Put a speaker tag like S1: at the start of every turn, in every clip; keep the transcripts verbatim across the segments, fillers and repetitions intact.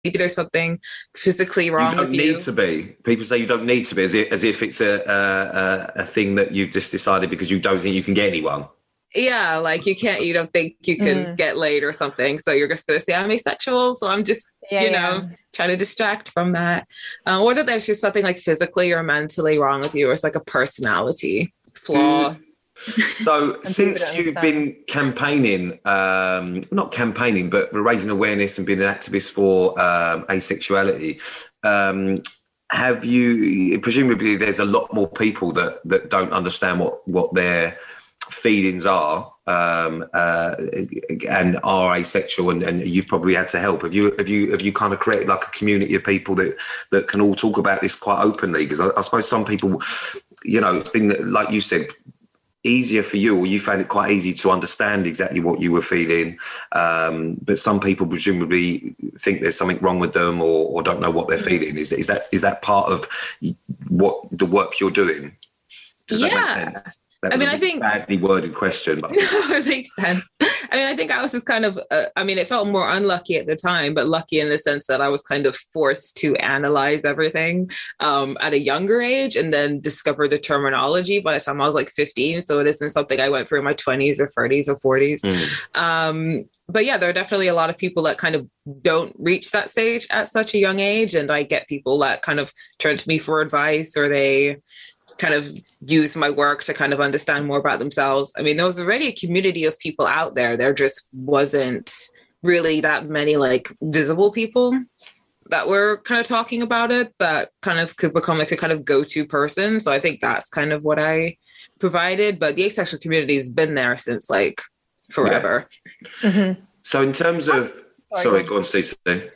S1: maybe there's something physically wrong
S2: you don't
S1: with
S2: need
S1: you.
S2: to be. People say you don't need to be, as if, as if it's a, a a thing that you've just decided because you don't think you can get anyone.
S1: Yeah, like you can't, you don't think you can mm. get laid or something. So you're just going to say, I'm asexual. So I'm just, yeah, you know, yeah. trying to distract from that. Uh, or that there's just something like physically or mentally wrong with you, or it's like a personality flaw.
S2: Mm. So since you've been campaigning, um, not campaigning, but raising awareness and being an activist for um, asexuality, um, have you, presumably there's a lot more people that, that don't understand what, what their feelings are um, uh, and are asexual, and, and you've probably had to help. Have you have you have you kind of created like a community of people that, that can all talk about this quite openly? Because I, I suppose some people, you know, it's been, like you said, easier for you, or you found it quite easy to understand exactly what you were feeling, um, but some people presumably think there's something wrong with them, or, or don't know what they're feeling. Is, is that is that part of what the work you're doing? Does
S1: yeah.
S2: that make sense? That
S1: I
S2: was
S1: mean,
S2: a
S1: I think
S2: badly worded question. But
S1: no, it makes sense. I mean, I think I was just kind of, uh, I mean, it felt more unlucky at the time, but lucky in the sense that I was kind of forced to analyze everything um, at a younger age, and then discover the terminology by the time I was like fifteen. So it isn't something I went through in my twenties or thirties or forties. Mm. Um, but yeah, there are definitely a lot of people that kind of don't reach that stage at such a young age. And I get people that kind of turn to me for advice, or they kind of use my work to kind of understand more about themselves. I mean, there was already a community of people out there. There just wasn't really that many like visible people that were kind of talking about it, that kind of could become like a kind of go-to person. So I think that's kind of what I provided. But the asexual community has been there since like forever.
S2: Yeah. Mm-hmm. So in terms of, sorry, sorry go on, Stacey.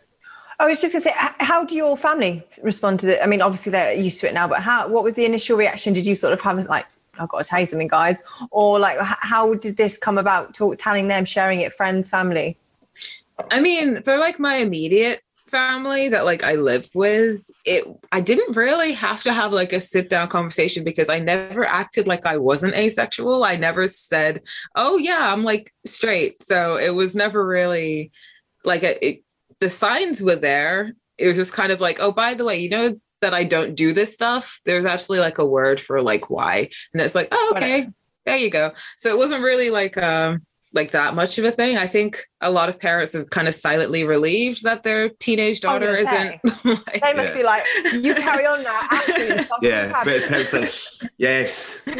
S3: I was just going to say, how do your family respond to it? I mean, obviously they're used to it now, but how? What was the initial reaction? Did you sort of have like, I've got to tell you something, guys? Or like, how did this come about, talk, telling them, sharing it, friends, family?
S1: I mean, for like my immediate family that like I lived with, it, I didn't really have to have like a sit down conversation, because I never acted like I wasn't asexual. I never said, oh yeah, I'm like straight. So it was never really like a, it, the signs were there. It was just kind of like, oh, by the way, you know that I don't do this stuff. There's actually like a word for like why. And it's like, oh, okay, there you go. So it wasn't really like, um, like that much of a thing. I think a lot of parents are kind of silently relieved that their teenage daughter isn't.
S3: Like, they must yeah. be like, you carry on now. Absolutely.
S2: Yeah, but parents say, yes.
S3: Yeah,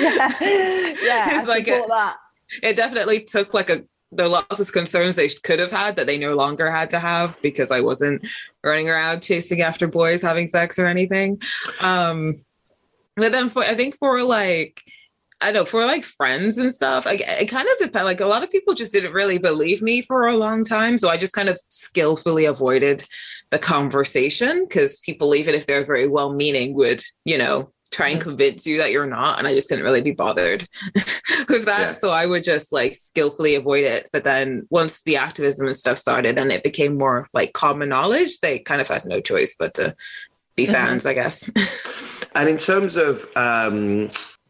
S3: yeah,
S1: it's like it, that. It definitely took like a, there are lots of concerns they could have had that they no longer had to have, because I wasn't running around chasing after boys having sex or anything. Um, but then for, I think for like, I don't know, for like friends and stuff, like, it kind of depends. Like a lot of people just didn't really believe me for a long time. So I just kind of skillfully avoided the conversation, because people, even if they're very well-meaning, would, you know, try and convince you that you're not. And I just couldn't really be bothered with that. Yeah. So I would just like skillfully avoid it. But then once the activism and stuff started and it became more like common knowledge, they kind of had no choice but to be fans, mm-hmm. I guess.
S2: And in terms of, um,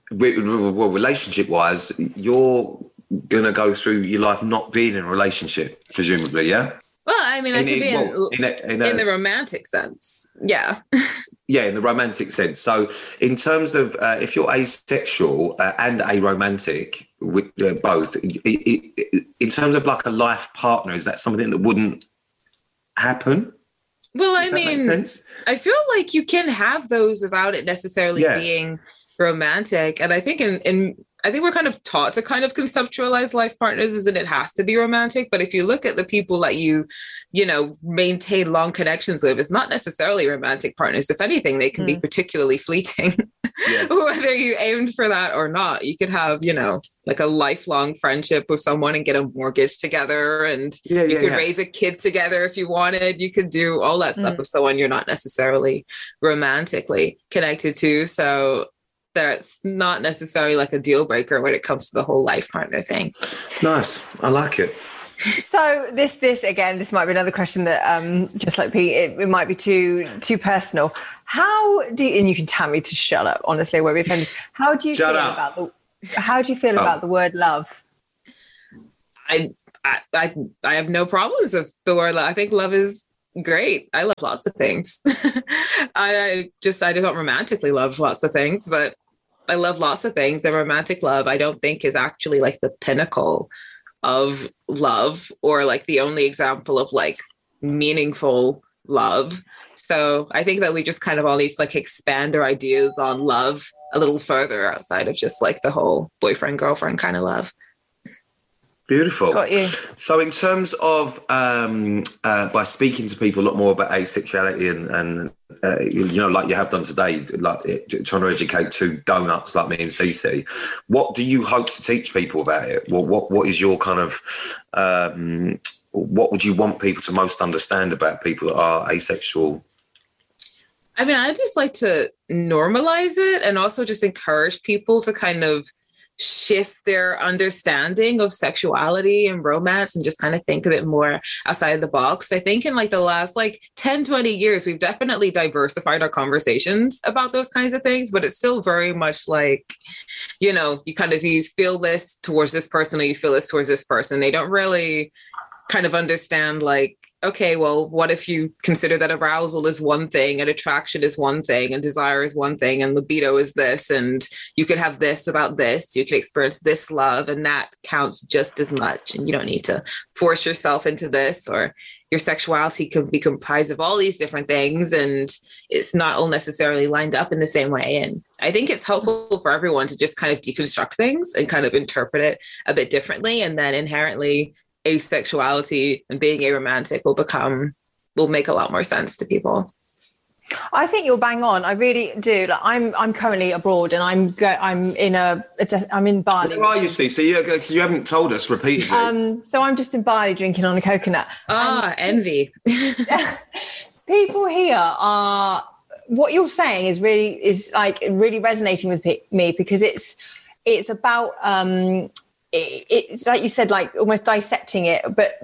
S2: well, relationship wise, you're going to go through your life not being in a relationship, presumably, yeah?
S1: Well, I mean, in, I could be in,
S2: well, in, a, in, a,
S1: in the romantic sense. Yeah.
S2: Yeah, in the romantic sense. So in terms of uh, if you're asexual uh, and aromantic, with uh, both, it, it, in terms of like a life partner, is that something that wouldn't happen?
S1: Well, I mean, I feel like you can have those without it necessarily yeah. being romantic. And I think in, in I think we're kind of taught to kind of conceptualize life partners as in it has to be romantic. But if you look at the people that you, you know, maintain long connections with, it's not necessarily romantic partners. If anything, they can mm. be particularly fleeting, yeah. whether you aimed for that or not. You could have, you know, like a lifelong friendship with someone and get a mortgage together, and yeah, you yeah, could yeah. raise a kid together if you wanted. You could do all that stuff mm. with someone you're not necessarily romantically connected to. So that's not necessarily like a deal breaker when it comes to the whole life partner thing.
S2: Nice. I like it.
S3: So this, this again, this might be another question that, um, just like Pete, it, it might be too, too personal. How do you, and you can tell me to shut up, honestly, I won't be offended. How do you shut feel up. about the, how do you feel oh. about the word love?
S1: I, I, I, I have no problems with the word love. I think love is great. I love lots of things. I, I just, I don't romantically love lots of things, but I love lots of things. And romantic love, I don't think is actually like the pinnacle of love or like the only example of like meaningful love. So I think that we just kind of all need to like expand our ideas on love a little further outside of just like the whole boyfriend, girlfriend kind of love.
S2: Beautiful.
S3: Got you.
S2: So in terms of, um, uh, by speaking to people a lot more about asexuality and, and uh, you, you know, like you have done today, like trying to educate two donuts like me and Cece, what do you hope to teach people about it? What, what, what is your kind of, um, what would you want people to most understand about people that are asexual?
S1: I mean, I just like to normalize it and also just encourage people to kind of shift their understanding of sexuality and romance and just kind of think of it more outside the box. I think in like the last like ten, twenty years, we've definitely diversified our conversations about those kinds of things, but it's still very much like, you know, you kind of, you feel this towards this person or you feel this towards this person. They don't really kind of understand like, okay, well, what if you consider that arousal is one thing and attraction is one thing and desire is one thing and libido is this, and you could have this without this, you could experience this love and that counts just as much. And you don't need to force yourself into this, or your sexuality can be comprised of all these different things and it's not all necessarily lined up in the same way. And I think it's helpful for everyone to just kind of deconstruct things and kind of interpret it a bit differently. And then inherently asexuality and being aromantic will become, will make a lot more sense to people.
S3: I think you're bang on. I really do. Like, I'm I'm currently abroad and I'm go, I'm in a I'm in Bali.
S2: Where are you, Cece? Because you haven't told us repeatedly.
S3: Um, so I'm just in Bali drinking on a coconut.
S1: Ah, and envy.
S3: People here are. What you're saying is really is like really resonating with me because it's it's about. Um, It's like you said, like almost dissecting it, but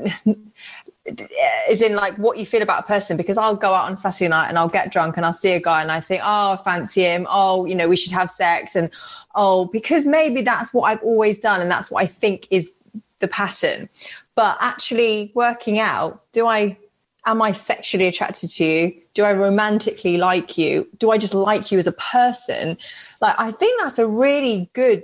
S3: as in like what you feel about a person, because I'll go out on Saturday night and I'll get drunk and I'll see a guy and I think, oh, I fancy him. Oh, you know, we should have sex. And oh, because maybe that's what I've always done. And that's what I think is the pattern. But actually working out, do I, am I sexually attracted to you? Do I romantically like you? Do I just like you as a person? Like, I think that's a really good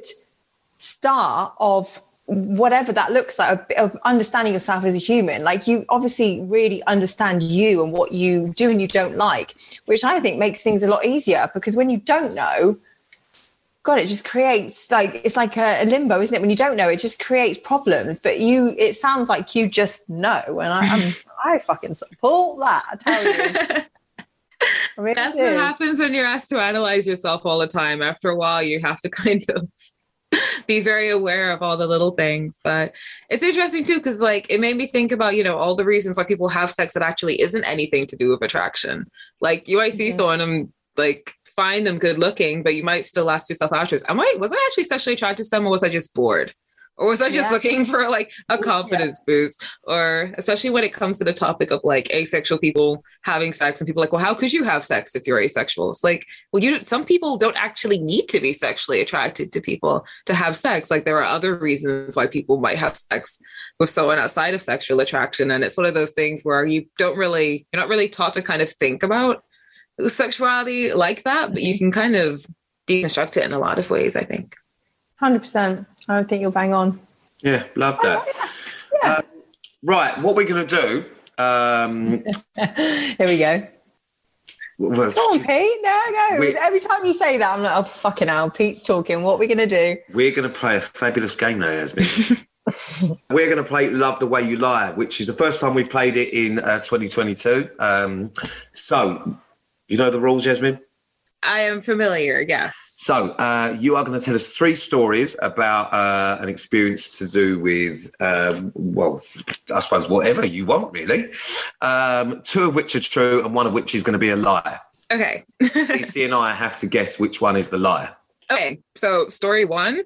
S3: start of whatever that looks like, of, of understanding yourself as a human. Like, you obviously really understand you and what you do and you don't like, which I think makes things a lot easier, because when you don't know, God, it just creates like, it's like a, a limbo, isn't it? When you don't know, it just creates problems. But you, it sounds like you just know, and I, I'm, I fucking support that, I tell you. Really
S1: That's
S3: do.
S1: what happens when you're asked to analyze yourself all the time. After a while, you have to kind of be very aware of all the little things. But it's interesting too, because like it made me think about, you know, all the reasons why people have sex that actually isn't anything to do with attraction. Like, you might see mm-hmm. someone and like find them good looking, but you might still ask yourself afterwards, am I, was I actually sexually attracted to them, or was I just bored? Or was I just yeah. looking for like a confidence yeah. boost? Or especially when it comes to the topic of like asexual people having sex, and people are like, well, how could you have sex if you're asexual? It's like, well, you some people don't actually need to be sexually attracted to people to have sex. Like, there are other reasons why people might have sex with someone outside of sexual attraction. And it's one of those things where you don't really, you're not really taught to kind of think about sexuality like that, but you can kind of deconstruct it in a lot of ways, I think.
S3: one hundred percent. I think you'll bang on.
S2: Yeah, love that. Oh, yeah. Yeah. Uh, right, what we're going to do... Um,
S3: Here we go. Well, go on, Pete. No, no. Every time you say that, I'm like, oh, fucking hell, Pete's talking. What are we going to do?
S2: We're going to play a fabulous game now, Yasmin. We're going to play Love the Way You Lie, which is the first time we played it in uh, twenty twenty-two. Um, so, you know the rules, Yasmin?
S1: I am familiar, yes.
S2: So uh, you are going to tell us three stories about uh, an experience to do with, um, well, I suppose whatever you want, really. Um, two of which are true and one of which is going to be a lie.
S1: Okay.
S2: Cece and I have to guess which one is the lie.
S1: Okay, so story one,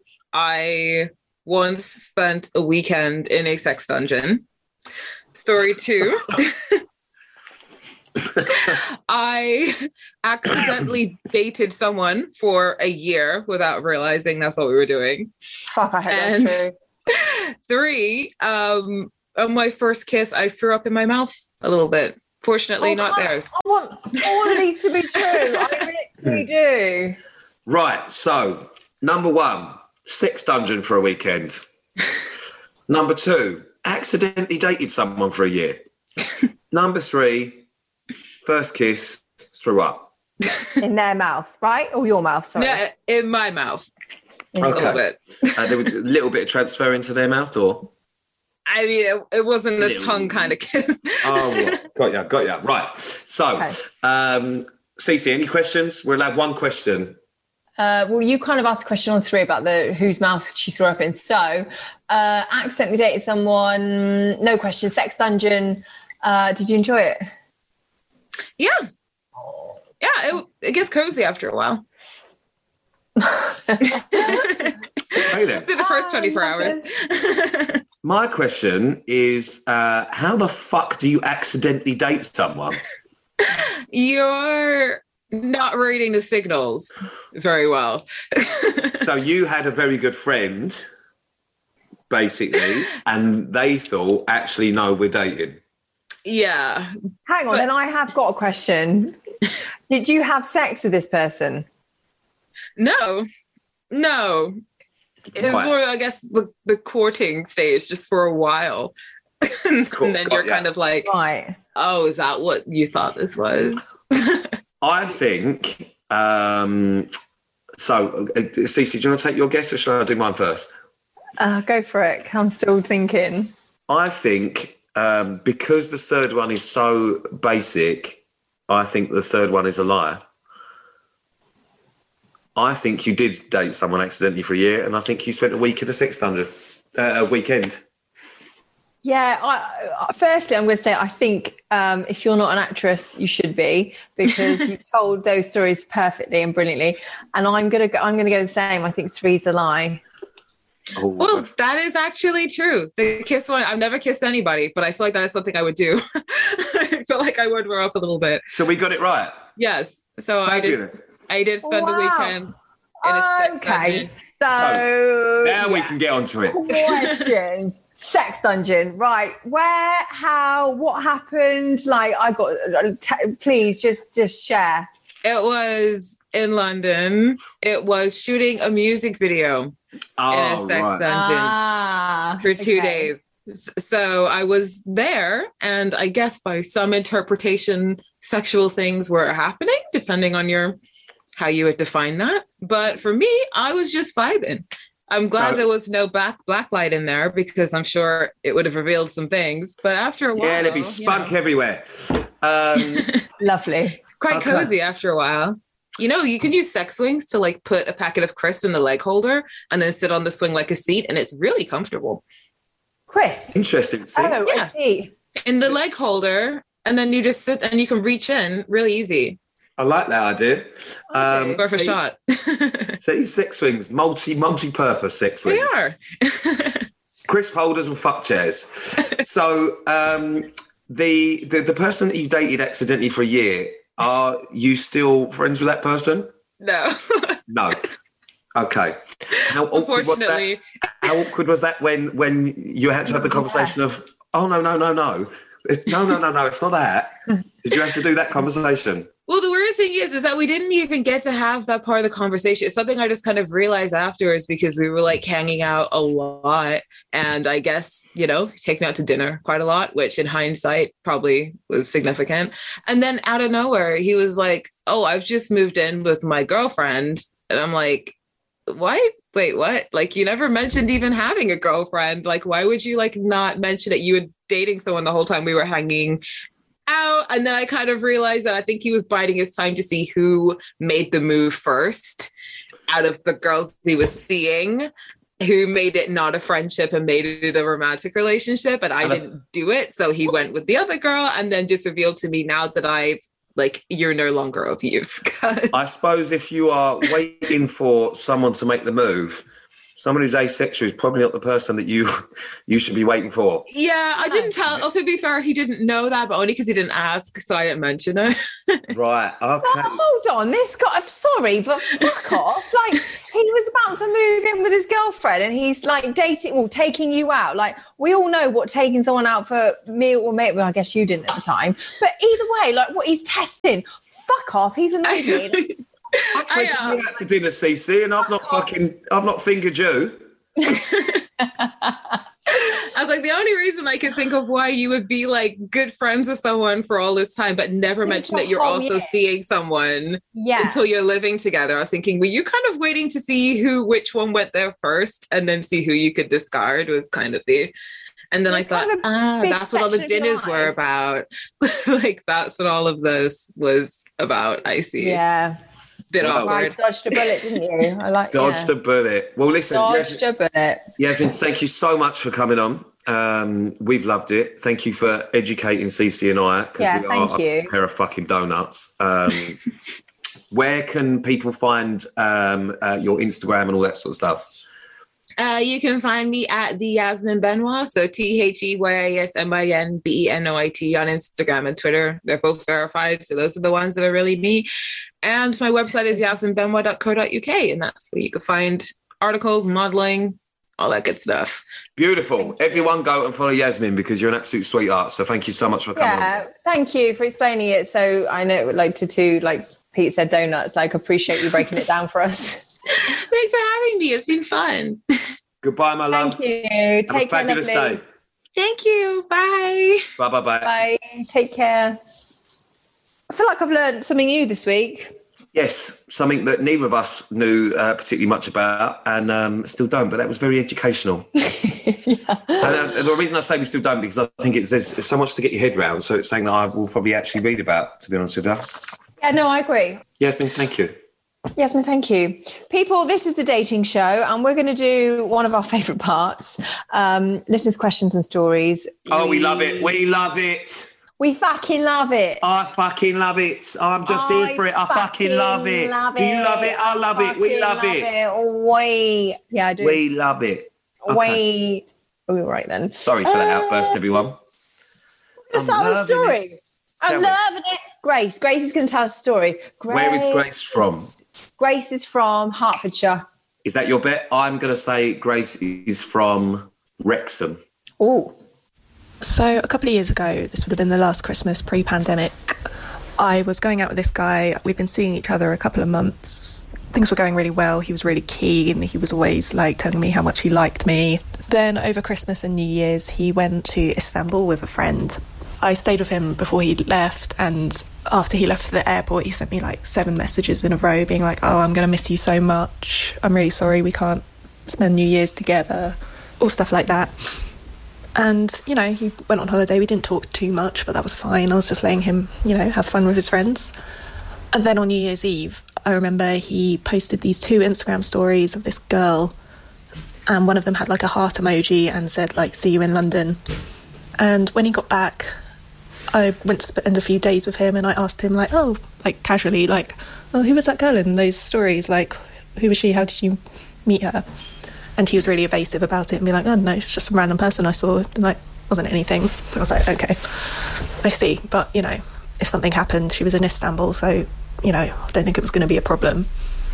S1: I once spent a weekend in a sex dungeon. Story two... I accidentally dated someone for a year without realizing that's what we were doing.
S3: Fuck, I had that
S1: too. Three, um, on my first kiss, I threw up in my mouth a little bit. Fortunately,
S3: oh,
S1: not theirs.
S3: I want all of these to be true. I really do.
S2: Right. So, number one, sex dungeon for a weekend. Number two, accidentally dated someone for a year. Number three, first kiss, threw up.
S3: In their mouth, right? Or your mouth, sorry.
S1: No, in my mouth.
S2: Okay.
S1: A little bit.
S2: uh, there was a little bit of transfer into their mouth, or?
S1: I mean, it, it wasn't a
S2: Little.
S1: tongue kind of kiss.
S2: Oh, got ya, got ya. Right. So,
S3: Okay.
S2: um, Cece, any questions? We're allowed one question.
S3: Uh, well, you kind of asked a question on three about the whose mouth she threw up in. So, uh, accidentally dated someone, no question, sex dungeon. Uh, did you enjoy it?
S1: Yeah. Yeah, it, it gets cozy after a while.
S2: Hey there.
S1: After the first twenty-four hours.
S2: My question is, uh, how the fuck do you accidentally date someone?
S1: You're not reading the signals very well.
S2: So you had a very good friend, basically, and they thought, actually, no, we're dating.
S1: Yeah.
S3: Hang on,
S1: But-
S3: then I have got a question. Did you have sex with this person?
S1: No. No. It's
S2: Right.
S1: more, I guess, the, the courting stage just for a while. and
S2: Cool,
S1: then
S2: got
S1: you're
S2: ya.
S1: kind of like,
S3: Right.
S1: oh, is that what you thought this was?
S2: I think, um, so, uh, Cece, do you want to take your guess or shall I do mine first?
S3: Uh, go for it. I'm still thinking.
S2: I think um, because the third one is so basic, I think the third one is a lie. I think you did date someone accidentally for a year, and I think you spent a week at a sex dungeon, uh, a weekend.
S3: Yeah, I, I- firstly, I'm going to say I think um, if you're not an actress, you should be, because you've told those stories perfectly and brilliantly. And I'm going to go, I'm going to go the same. I think three's the lie.
S2: Oh,
S1: Well, that is actually true. The kiss one, I've never kissed anybody, but I feel like that is something I would do. I feel like I would wear up a little bit.
S2: so we got it right.
S1: Yes. So I did,
S2: Fabulous.
S1: I did spend the
S3: Wow.
S1: weekend in a sex
S3: Okay,
S1: dungeon.
S3: so
S2: Now we
S3: yeah.
S2: can get onto it.
S3: Questions. Sex dungeon, right? Where, how, what happened? Like, I got. uh, T- please, just just share.
S1: It was in London. It was shooting a music video in
S2: Oh,
S1: a sex
S2: right.
S1: dungeon
S3: Ah,
S1: for two
S3: okay.
S1: days. S- So I was there, and I guess by some interpretation, sexual things were happening, depending on your how you would define that. But for me, I was just vibing. I'm glad
S2: So-
S1: there was no black black light in there because I'm sure it would have revealed some things. But after a while,
S2: Yeah, there'd be
S1: you
S2: spunk
S1: know,
S2: everywhere. Um,
S3: Lovely.
S1: quite
S2: Okay.
S1: cozy after a while. You know, you can use sex swings to like put a packet of crisps in the leg holder and then sit on the swing like a seat, and it's really comfortable.
S3: Chris.
S2: interesting. See?
S3: Oh,
S1: Yeah.
S3: I see.
S1: In the leg holder, and then you just sit and you can reach in really easy.
S2: I like that idea. Um,
S1: Worth a
S2: see-
S1: shot.
S2: See, sex swings, multi multi-purpose sex swings.
S1: They are.
S2: Crisp holders and fuck chairs. So um, the, the the person that you dated accidentally for a year, are you still friends with that person?
S1: No.
S2: No. Okay. How awkward was that?
S1: Unfortunately.
S2: How awkward was that when when you had to have the conversation of, oh no no no no, It- no no no no, it's not that. Did you have to do that conversation?
S1: Well, the weird thing is, is that we didn't even get to have that part of the conversation. It's something I just kind of realized afterwards because we were like hanging out a lot. And I guess, you know, taking me out to dinner quite a lot, which in hindsight probably was significant. And then out of nowhere, he was like, oh, I've just moved in with my girlfriend. And I'm like, what? Wait, what? Like, you never mentioned even having a girlfriend. Like, why would you like not mention that you were dating someone the whole time we were hanging out? And then I kind of realized that I think he was biding his time to see who made the move first out of the girls he was seeing, who made it not a friendship and made it a romantic relationship. And I didn't do it. So he went with the other girl and then just revealed to me now that I've like, you're no longer of use.
S2: I suppose if you are waiting for someone to make the move, someone who's asexual is probably not the person that you you should be waiting for.
S1: Yeah, I didn't tell. Also, to be fair, he didn't know that, but only because he didn't ask, so I didn't mention it.
S2: Right. Okay.
S3: Oh, hold on, this guy. I'm sorry, but fuck off. Like, he was about to move in with his girlfriend and he's like dating or well, taking you out. Like, we all know what taking someone out for meal or mate, well, I guess you didn't at the time. But either way, like what he's testing, fuck off. He's annoyed me.
S2: I've taken I, uh, you out for dinner, C C, and I've not fucking, I've not fingered you.
S1: I was like, the only reason I could think of why you would be like good friends with someone for all this time, but never mention that you're also year. seeing someone yeah. until you're living together. I was thinking, were you kind of waiting to see who, which one went there first and then see who you could discard was kind of the, and then it's I thought, ah, that's what all the dinners were about. Like, that's what all of this was about. I see.
S3: Yeah.
S1: Bit
S2: wow.
S1: awkward.
S3: I dodged a bullet, didn't you? I like
S2: dodged
S3: yeah.
S2: a bullet. Well, listen,
S3: dodged
S2: Yasmin,
S3: a bullet.
S2: Yasmin, thank you so much for coming on. Um, we've loved it. Thank you for educating Cece and I because
S3: yeah,
S2: we
S3: thank
S2: are
S3: you.
S2: a pair of fucking donuts. Um, where can people find um, uh, your Instagram and all that sort of stuff?
S1: Uh, you can find me at the Yasmin Benoit, so T H E Y A S M I N B E N O I T on Instagram and Twitter. They're both verified, so those are the ones that are really me. And my website is yasmin benoit dot co dot U K, and that's where you can find articles, modeling, all that good stuff.
S2: Beautiful. Everyone go and follow Yasmin because you're an absolute sweetheart. So thank you so much for coming
S3: yeah,
S2: on.
S3: Thank you for explaining it. So I know, like to two, like Pete said, donuts. Like, appreciate you breaking it down for us.
S1: Thanks for having me. It's been fun.
S2: Goodbye, my love.
S3: Thank you.
S2: Have
S3: Take
S2: a fabulous
S3: care, lovely.
S2: day.
S1: Thank you. Bye.
S2: Bye, bye, bye.
S3: Bye. Take care. I feel like I've learned something new this week.
S2: Yes, something that neither of us knew uh, particularly much about and um, still don't, but that was very educational. yeah. And uh, the reason I say we still don't, because I think it's there's so much to get your head around, so it's something that I will probably actually read about, to be honest with you.
S3: Yeah, no, I agree.
S2: Yasmin, thank you.
S3: Yasmin, thank you. People, this is the dating show, and we're going to do one of our favourite parts, um, listeners' questions and stories.
S2: Oh, we, we love it. We love it.
S3: We fucking love it.
S2: I fucking love it. I'm just I here for it. I fucking, fucking love it.
S3: Love
S2: do you love it? I love I it. We love, love it.
S3: it. Wait. Yeah, I do.
S2: We love it. Okay.
S3: Wait. Oh, all right then.
S2: Sorry for uh, that outburst, everyone.
S3: We're going to start with a story. It. I'm loving it. Grace. Grace is going to tell us a story. Grace.
S2: Where is Grace from?
S3: Grace is from Hertfordshire.
S2: Is that your bet? I'm going to say Grace is from Wrexham.
S3: Oh.
S4: So a couple of years ago, this would have been the last Christmas pre-pandemic, I was going out with this guy. We'd been seeing each other a couple of months. Things were going really well. He was really keen. He was always like telling me how much he liked me. Then over Christmas and New Year's, he went to Istanbul with a friend. I stayed with him before he left, and after he left the airport, he sent me like seven messages in a row being like, oh, I'm going to miss you so much. I'm really sorry we can't spend New Year's together, or stuff like that. And, you know, he went on holiday. We didn't talk too much, but that was fine. I was just letting him, you know, have fun with his friends. And then on New Year's Eve, I remember he posted these two Instagram stories of this girl, and one of them had like a heart emoji and said like, see you in London. And when he got back, I went to spend a few days with him, and I asked him like, oh, like casually, like, oh, who was that girl in those stories? Like, who was she? How did you meet her? And he was really evasive about it and be like, oh, no, it's just some random person I saw. And like, wasn't anything. I was like, okay, I see. But, you know, if something happened, she was in Istanbul, so, you know, I don't think it was going to be a problem.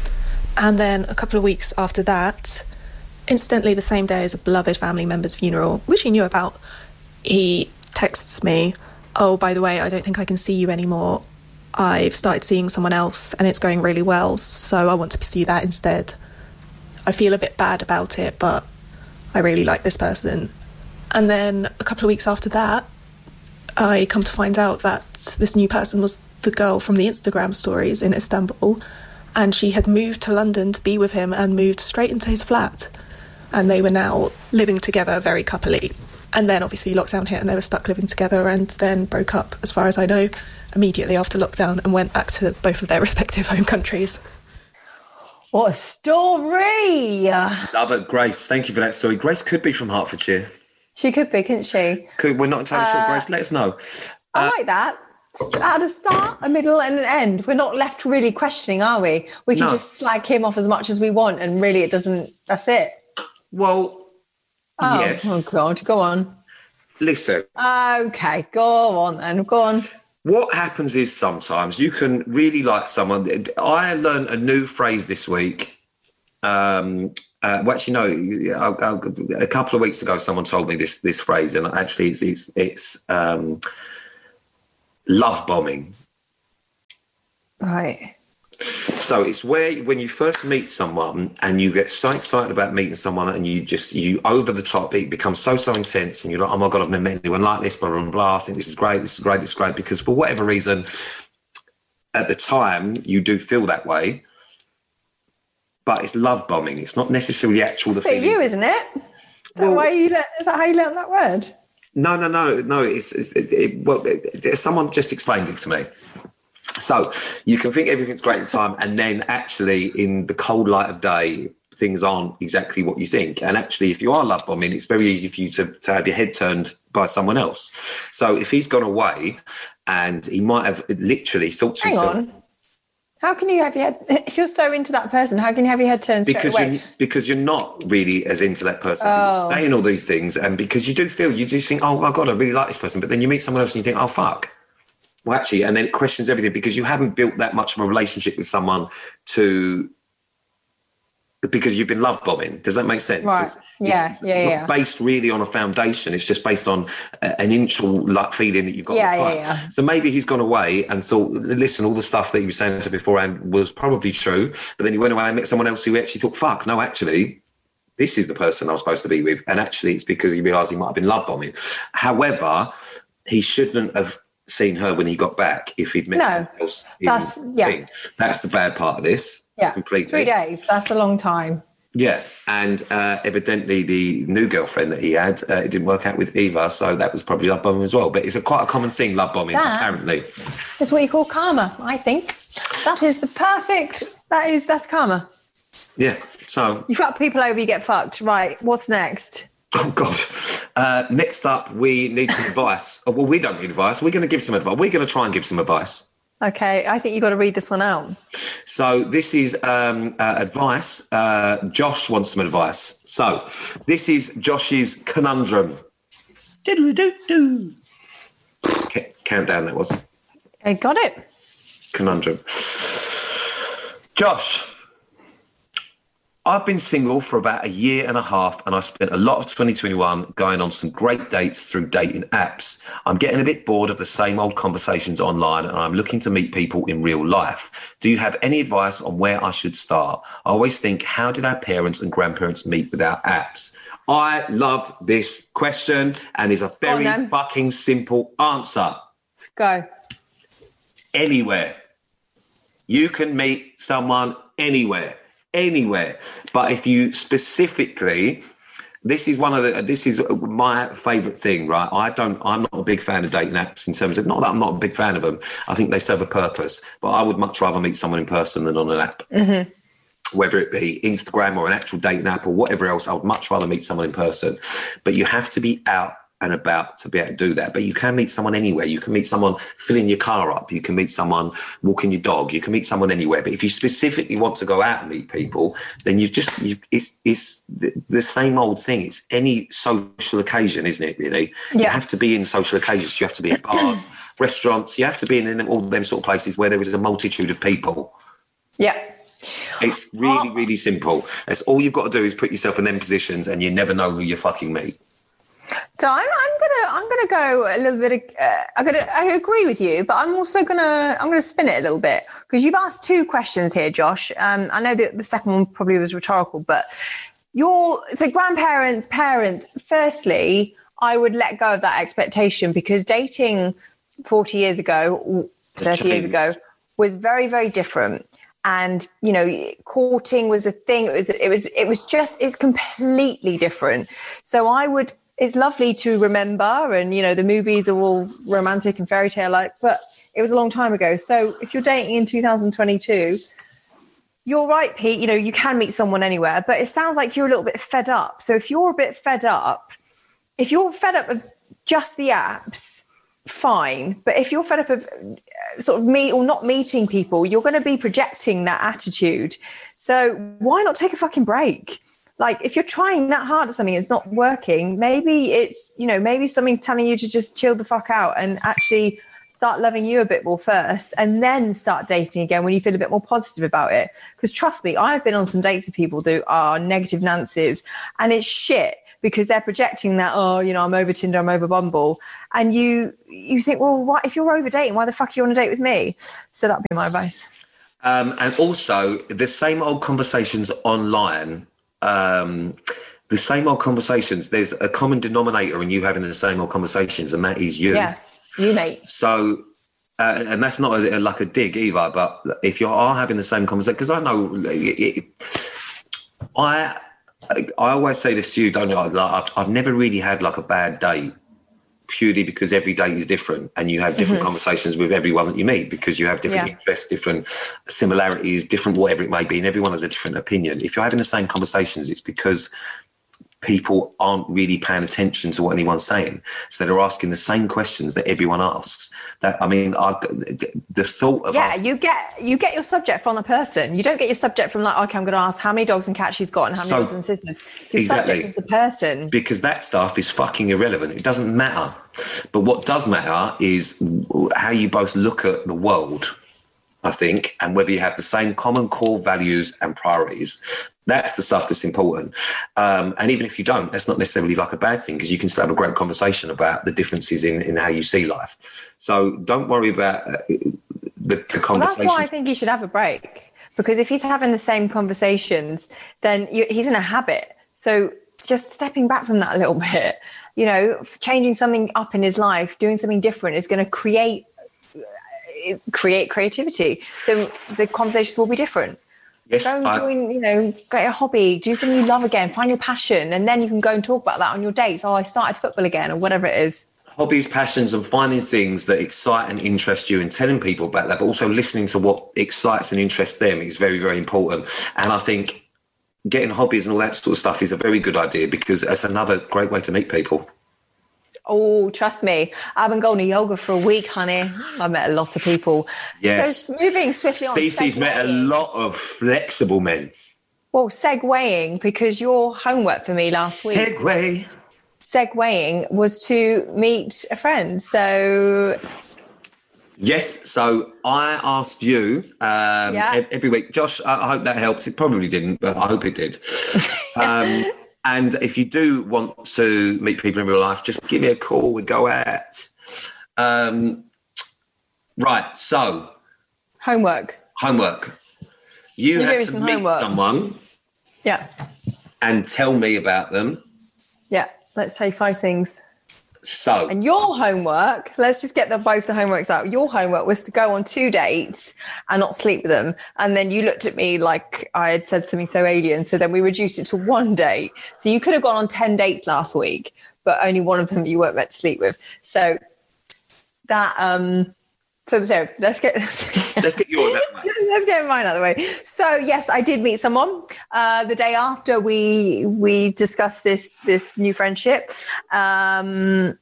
S4: And then a couple of weeks after that, incidentally the same day as a beloved family member's funeral, which he knew about, he texts me, oh, by the way, I don't think I can see you anymore. I've started seeing someone else and it's going really well, so I want to pursue that instead. I feel a bit bad about it, but I really like this person. And then a couple of weeks after that, I come to find out that this new person was the girl from the Instagram stories in Istanbul, and she had moved to London to be with him and moved straight into his flat. And they were now living together very coupley. And then obviously lockdown hit and they were stuck living together, and then broke up, as far as I know, immediately after lockdown, and went back to both of their respective home countries.
S3: What a story!
S2: Love it, Grace. Thank you for that story. Grace could be from Hertfordshire.
S3: She could be, couldn't she?
S2: Could, we're not entirely uh, sure, Grace. Let us know.
S3: I
S2: uh,
S3: like that. At a start, a middle and an end. We're not left really questioning, are we? We can no. just slag him off as much as we want, and really it doesn't, that's it.
S2: Well,
S3: oh,
S2: yes.
S3: Oh, God, go on.
S2: Listen.
S3: Okay, go on then, go on.
S2: What happens is sometimes you can really like someone. I learned a new phrase this week. Um, uh, well, actually, no. I'll, I'll, a couple of weeks ago, someone told me this this phrase, and actually, it's it's, it's um, love bombing.
S3: Right.
S2: So it's where when you first meet someone and you get so excited about meeting someone and you just, you over the top, it becomes so, so intense and you're like, oh my God, I've never met anyone like this, blah, blah, blah. I think this is great, this is great, this is great. Because for whatever reason, at the time, you do feel that way. But it's love bombing. It's not necessarily actual.
S3: It's
S2: the feeling.
S3: you, isn't it? Is
S2: well,
S3: that, why you le- is that how you learned that word?
S2: No, no, no, no. It's, it's it, it, well, it, someone just explained it to me. So you can think everything's great at the time, and then actually in the cold light of day, things aren't exactly what you think. And actually, if you are love bombing, it's very easy for you to, to have your head turned by someone else. So if he's gone away and he might have literally thought to
S3: Hang
S2: himself...
S3: on. How can you have your head... If you're so into that person, how can you have your head turned straight
S2: because
S3: away?
S2: You're, because you're not really as into that person.
S3: Oh.
S2: You're saying all these things, and because you do feel, you do think, oh my God, I really like this person. But then you meet someone else and you think, oh, fuck. Well, actually, and then it questions everything because you haven't built that much of a relationship with someone to, because you've been love bombing. Does that make sense?
S3: Right.
S2: It's,
S3: yeah.
S2: it's,
S3: yeah.
S2: It's
S3: yeah.
S2: not based really on a foundation. It's just based on a, an initial like feeling that you've got.
S3: Yeah,
S2: all the time.
S3: yeah, yeah.
S2: So maybe he's gone away and thought, listen, all the stuff that he was saying to beforehand was probably true. But then he went away and met someone else who actually thought, fuck, no, actually, this is the person I was supposed to be with. And actually, it's because he realised he might have been love bombing. However, he shouldn't have seen her when he got back if he'd met
S3: no,
S2: someone else.
S3: That's yeah.
S2: Thing. That's the bad part of this.
S3: Yeah,
S2: completely.
S3: Three days. That's a long time.
S2: Yeah, and uh, evidently the new girlfriend that he had, uh, it didn't work out with Eva, so that was probably love bombing as well. But it's a quite a common thing, love bombing, that apparently.
S3: It's what you call karma, I think. That is the perfect. That is that's karma.
S2: Yeah. So
S3: you fuck people over, you get fucked. Right. What's next?
S2: Oh, God. Uh, next up, we need some advice. Oh, well, we don't need advice. We're going to give some advice. We're going to try and give some advice.
S3: Okay. I think you've got to read this one out.
S2: So this is um, uh, advice. Uh, Josh wants some advice. So this is Josh's conundrum. Diddle-doo-doo. Okay, countdown that was.
S3: I got it.
S2: Conundrum. Josh. I've been single for about a year and a half, and I spent a lot of twenty twenty-one going on some great dates through dating apps. I'm getting a bit bored of the same old conversations online, and I'm looking to meet people in real life. Do you have any advice on where I should start? I always think, how did our parents and grandparents meet without apps? I love this question, and it's a very fucking simple answer.
S3: Go.
S2: Anywhere. You can meet someone anywhere. Anywhere. But if you specifically, this is one of the, this is my favourite thing, right? I don't, I'm not a big fan of dating apps in terms of, not that I'm not a big fan of them. I think they serve a purpose, but I would much rather meet someone in person than on an app. Mm-hmm. Whether it be Instagram or an actual dating app or whatever else, I would much rather meet someone in person. But you have to be out and about to be able to do that. But you can meet someone anywhere. You can meet someone filling your car up. You can meet someone walking your dog. You can meet someone anywhere. But if you specifically want to go out and meet people, then you've just, you, it's it's the, the same old thing. It's any social occasion, isn't it, really? Yeah. You have to be in social occasions. You have to be in bars, restaurants. You have to be in, in all them sort of places where there is a multitude of people.
S3: Yeah.
S2: It's really, really simple. That's all you've got to do is put yourself in them positions and you never know who you fucking meet.
S3: So I'm, I'm gonna I'm gonna go a little bit. Of, uh, I'm gonna I agree with you, but I'm also gonna I'm gonna spin it a little bit because you've asked two questions here, Josh. Um, I know that the second one probably was rhetorical, but your so grandparents, parents. Firstly, I would let go of that expectation because dating forty years ago, thirty years ago, was very very different. And, you know, courting was a thing. It was it was it was just it's completely different. So I would. It's lovely to remember, and you know the movies are all romantic and fairy tale like, but it was a long time ago. So if you're dating in two thousand twenty-two, you're right, Pete. You know you can meet someone anywhere, but it sounds like you're a little bit fed up. So if you're a bit fed up, if you're fed up of just the apps, fine. But if you're fed up of sort of meet or not meeting people, you're going to be projecting that attitude. So why not take a fucking break? Like, if you're trying that hard at something, it's not working, maybe it's, you know, maybe something's telling you to just chill the fuck out and actually start loving you a bit more first, and then start dating again when you feel a bit more positive about it. Because trust me, I've been on some dates with people that are negative Nancy's, and it's shit because they're projecting that, oh, you know, I'm over Tinder, I'm over Bumble. And you you think, well, what if you're over dating, why the fuck are you on a date with me? So that'd be my advice.
S2: Um, and also, the same old conversations online, um, the same old conversations, there's a common denominator in you having the same old conversations, and that is you.
S3: Yeah, you, mate.
S2: So, uh, and that's not a, a, like a dig either, but if you are having the same conversation, because I know, it, it, I I always say this to you, don't I? Like, I've, I've never really had like a bad date, purely because every date is different and you have different mm-hmm. conversations with everyone that you meet because you have different yeah. interests, different similarities, different whatever it may be, and everyone has a different opinion. If you're having the same conversations, it's because people aren't really paying attention to what anyone's saying. So they're asking the same questions that everyone asks. That I mean, I, the thought of...
S3: Yeah, you get you get your subject from the person. You don't get your subject from like, okay, I'm going to ask how many dogs and cats she's got and how many so, brothers and sisters. Your exactly, subject is the person.
S2: Because that stuff is fucking irrelevant. It doesn't matter. But what does matter is how you both look at the world, I think, and whether you have the same common core values and priorities. That's the stuff that's important. Um, and even if you don't, that's not necessarily like a bad thing because you can still have a great conversation about the differences in, in how you see life. So don't worry about uh, the, the conversation. Well,
S3: that's why I think he should have a break, because if he's having the same conversations, then you, he's in a habit. So just stepping back from that a little bit, you know, changing something up in his life, doing something different is going to create create creativity. So the conversations will be different.
S2: Yes,
S3: go and join, you know, get a hobby, do something you love again, find your passion, and then you can go and talk about that on your dates. Oh, I started football again, or whatever it is.
S2: Hobbies, passions, and finding things that excite and interest you and telling people about that, but also listening to what excites and interests them is very, very important. And I think getting hobbies and all that sort of stuff is a very good idea because it's another great way to meet people.
S3: Oh, trust me. I've been going to yoga for a week, honey. I've met a lot of people.
S2: Yes.
S3: So moving swiftly on.
S2: Cece's met a lot of flexible men.
S3: Well, segueing, because your homework for me last week.
S2: Segue.
S3: Segueing was to meet a friend. So...
S2: Yes, so I asked you um, yeah. every week. Josh, I hope that helped. It probably didn't, but I hope it did. Um And if you do want to meet people in real life, just give me a call. We go out. Um, right. So.
S3: Homework.
S2: Homework. You
S3: You're
S2: had to meet
S3: homework.
S2: someone.
S3: Yeah.
S2: And tell me about them.
S3: Yeah. Let's say five things.
S2: So.
S3: And your homework, let's just get the, both the homeworks out. Your homework was to go on two dates and not sleep with them. And then you looked at me like I had said something so alien. So then we reduced it to one date. So you could have gone on ten dates last week, but only one of them you weren't meant to sleep with. So that, um, so Sarah, let's get,
S2: let's get yours out of the way.
S3: Let's get mine out of the way. So yes, I did meet someone uh, the day after we we discussed this this new friendship. Um,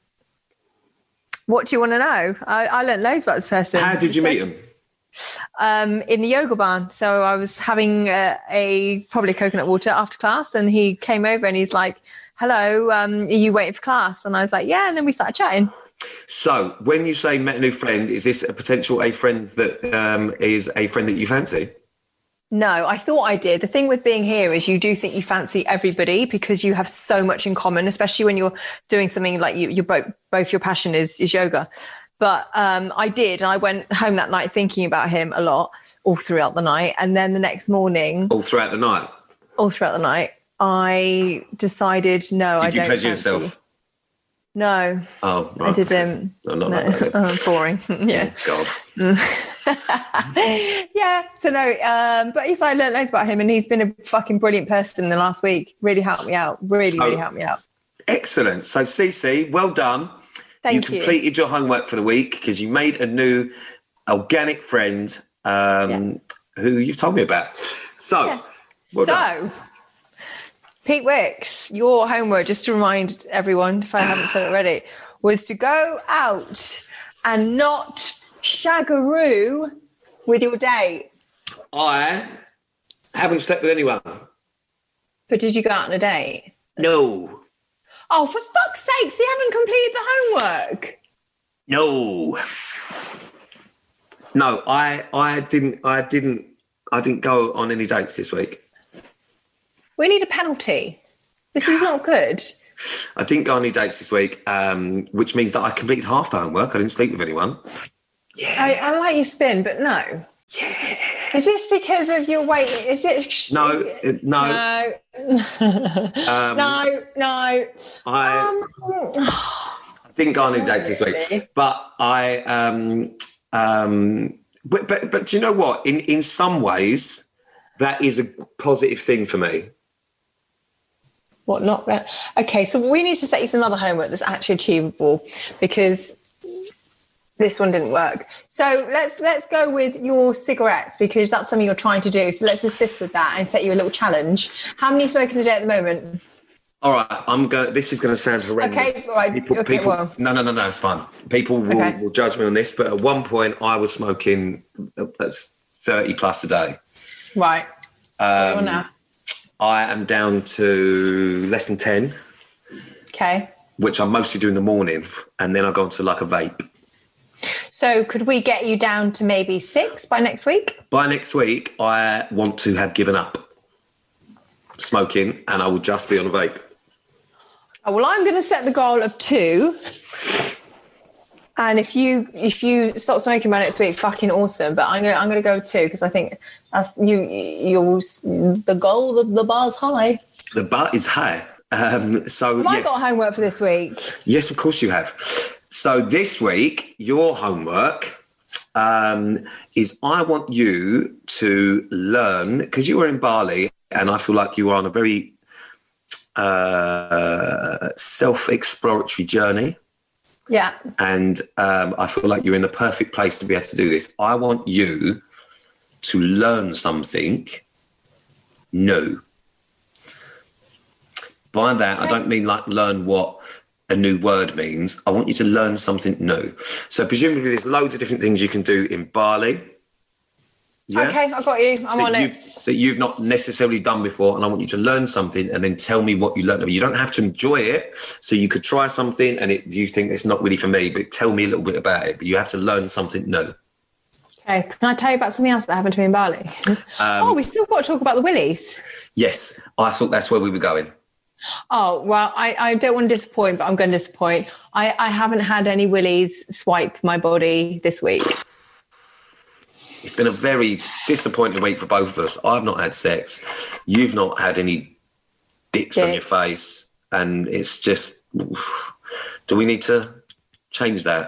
S3: what do you want to know? I, I learned loads about this person.
S2: How did you meet him?
S3: Um, in the yoga barn. So I was having a, a probably coconut water after class, and he came over and he's like, "Hello, um, are you waiting for class?" And I was like, "Yeah." And then we started chatting.
S2: So when you say met a new friend, is this a potential a friend that um, is a friend that you fancy?
S3: No, I thought I did. The thing with being here is you do think you fancy everybody because you have so much in common, especially when you're doing something like you, you're both, both your passion is, is yoga. But um, I did. And I went home that night thinking about him a lot all throughout the night. And then the next morning.
S2: All throughout the night?
S3: All throughout the night. I decided, no,
S2: did
S3: I don't
S2: Did you pleasure
S3: fancy.
S2: yourself?
S3: No,
S2: oh, right.
S3: I didn't.
S2: No, not
S3: no.
S2: like that.
S3: Oh, boring. Yeah.
S2: Oh,
S3: God. Yeah. So no, um, but yes, I learned loads about him, and he's been a fucking brilliant person in the last week. Really helped me out. Really, so, really helped me out.
S2: Excellent. So, Cece, well done.
S3: Thank
S2: you.
S3: You
S2: completed your homework for the week because you made a new organic friend um, yeah. who you've told me about. So,
S3: yeah.
S2: well
S3: so.
S2: done.
S3: Pete Wicks, your homework, just to remind everyone, if I haven't said it already, was to go out and not shagaroo with your date.
S2: I haven't slept with anyone.
S3: But did you go out on a date?
S2: No.
S3: Oh, for fuck's sake, so you haven't completed the homework?
S2: No. No, I, I didn't, I didn't, I didn't go on any dates this week.
S3: We need a penalty. This is not good.
S2: I didn't go on any dates this week, um, which means that I completed half the homework. I didn't sleep with anyone.
S3: Yeah, I, I like your spin, but no.
S2: Yeah.
S3: Is this because of your weight? Is it?
S2: No, no,
S3: no, um, no, no.
S2: I, um, I didn't go on any dates this week, but I, um, um, but, but but do you know what? In in some ways, that is a positive thing for me.
S3: What, not that? Okay, so we need to set you some other homework that's actually achievable, because this one didn't work. So let's let's go with your cigarettes, because that's something you're trying to do. So let's assist with that and set you a little challenge. How many smoking a day at the moment?
S2: All right, I'm going. This is going to sound horrendous.
S3: Okay, all right.
S2: People,
S3: okay,
S2: people,
S3: well.
S2: no, no, no, no. It's fine. People will,
S3: okay.
S2: will judge me on this, but at one point, I was smoking thirty plus a day.
S3: Right.
S2: Um,
S3: what now?
S2: I am down to less than ten.
S3: Okay.
S2: Which I mostly do in the morning, and then I go into like a vape.
S3: So could we get you down to maybe six by next week?
S2: By next week, I want to have given up smoking, and I will just be on a vape.
S3: Oh, well, I'm going to set the goal of two. And if you if you stop smoking by next week, fucking awesome. But I'm gonna I'm gonna go with two, because I think that's you you the goal the, the bar's high.
S2: The bar is high. Um, so
S3: have
S2: yes.
S3: I got homework for this week?
S2: Yes, of course you have. So this week, your homework um, is I want you to learn, because you were in Bali, and I feel like you are on a very uh, self-exploratory journey.
S3: Yeah.
S2: And um, I feel like you're in the perfect place to be able to do this. I want you to learn something new. By that, okay. I don't mean like learn what a new word means. I want you to learn something new. So presumably there's loads of different things you can do in Bali.
S3: Yeah? Okay, I got you. I'm on it.
S2: That you've not necessarily done before, and I want you to learn something and then tell me what you learned. You don't have to enjoy it. So you could try something and it, you think it's not really for me, but tell me a little bit about it. But you have to learn something new.
S3: Okay, can I tell you about something else that happened to me in Bali? Um, oh, we still got to talk about the willies.
S2: Yes, I thought that's where we were going.
S3: Oh, well, I, I don't want to disappoint, but I'm going to disappoint. I, I haven't had any willies swipe my body this week.
S2: It's been a very disappointing week for both of us. I've not had sex. You've not had any dicks Dick. on your face. And it's just, do we need to change that?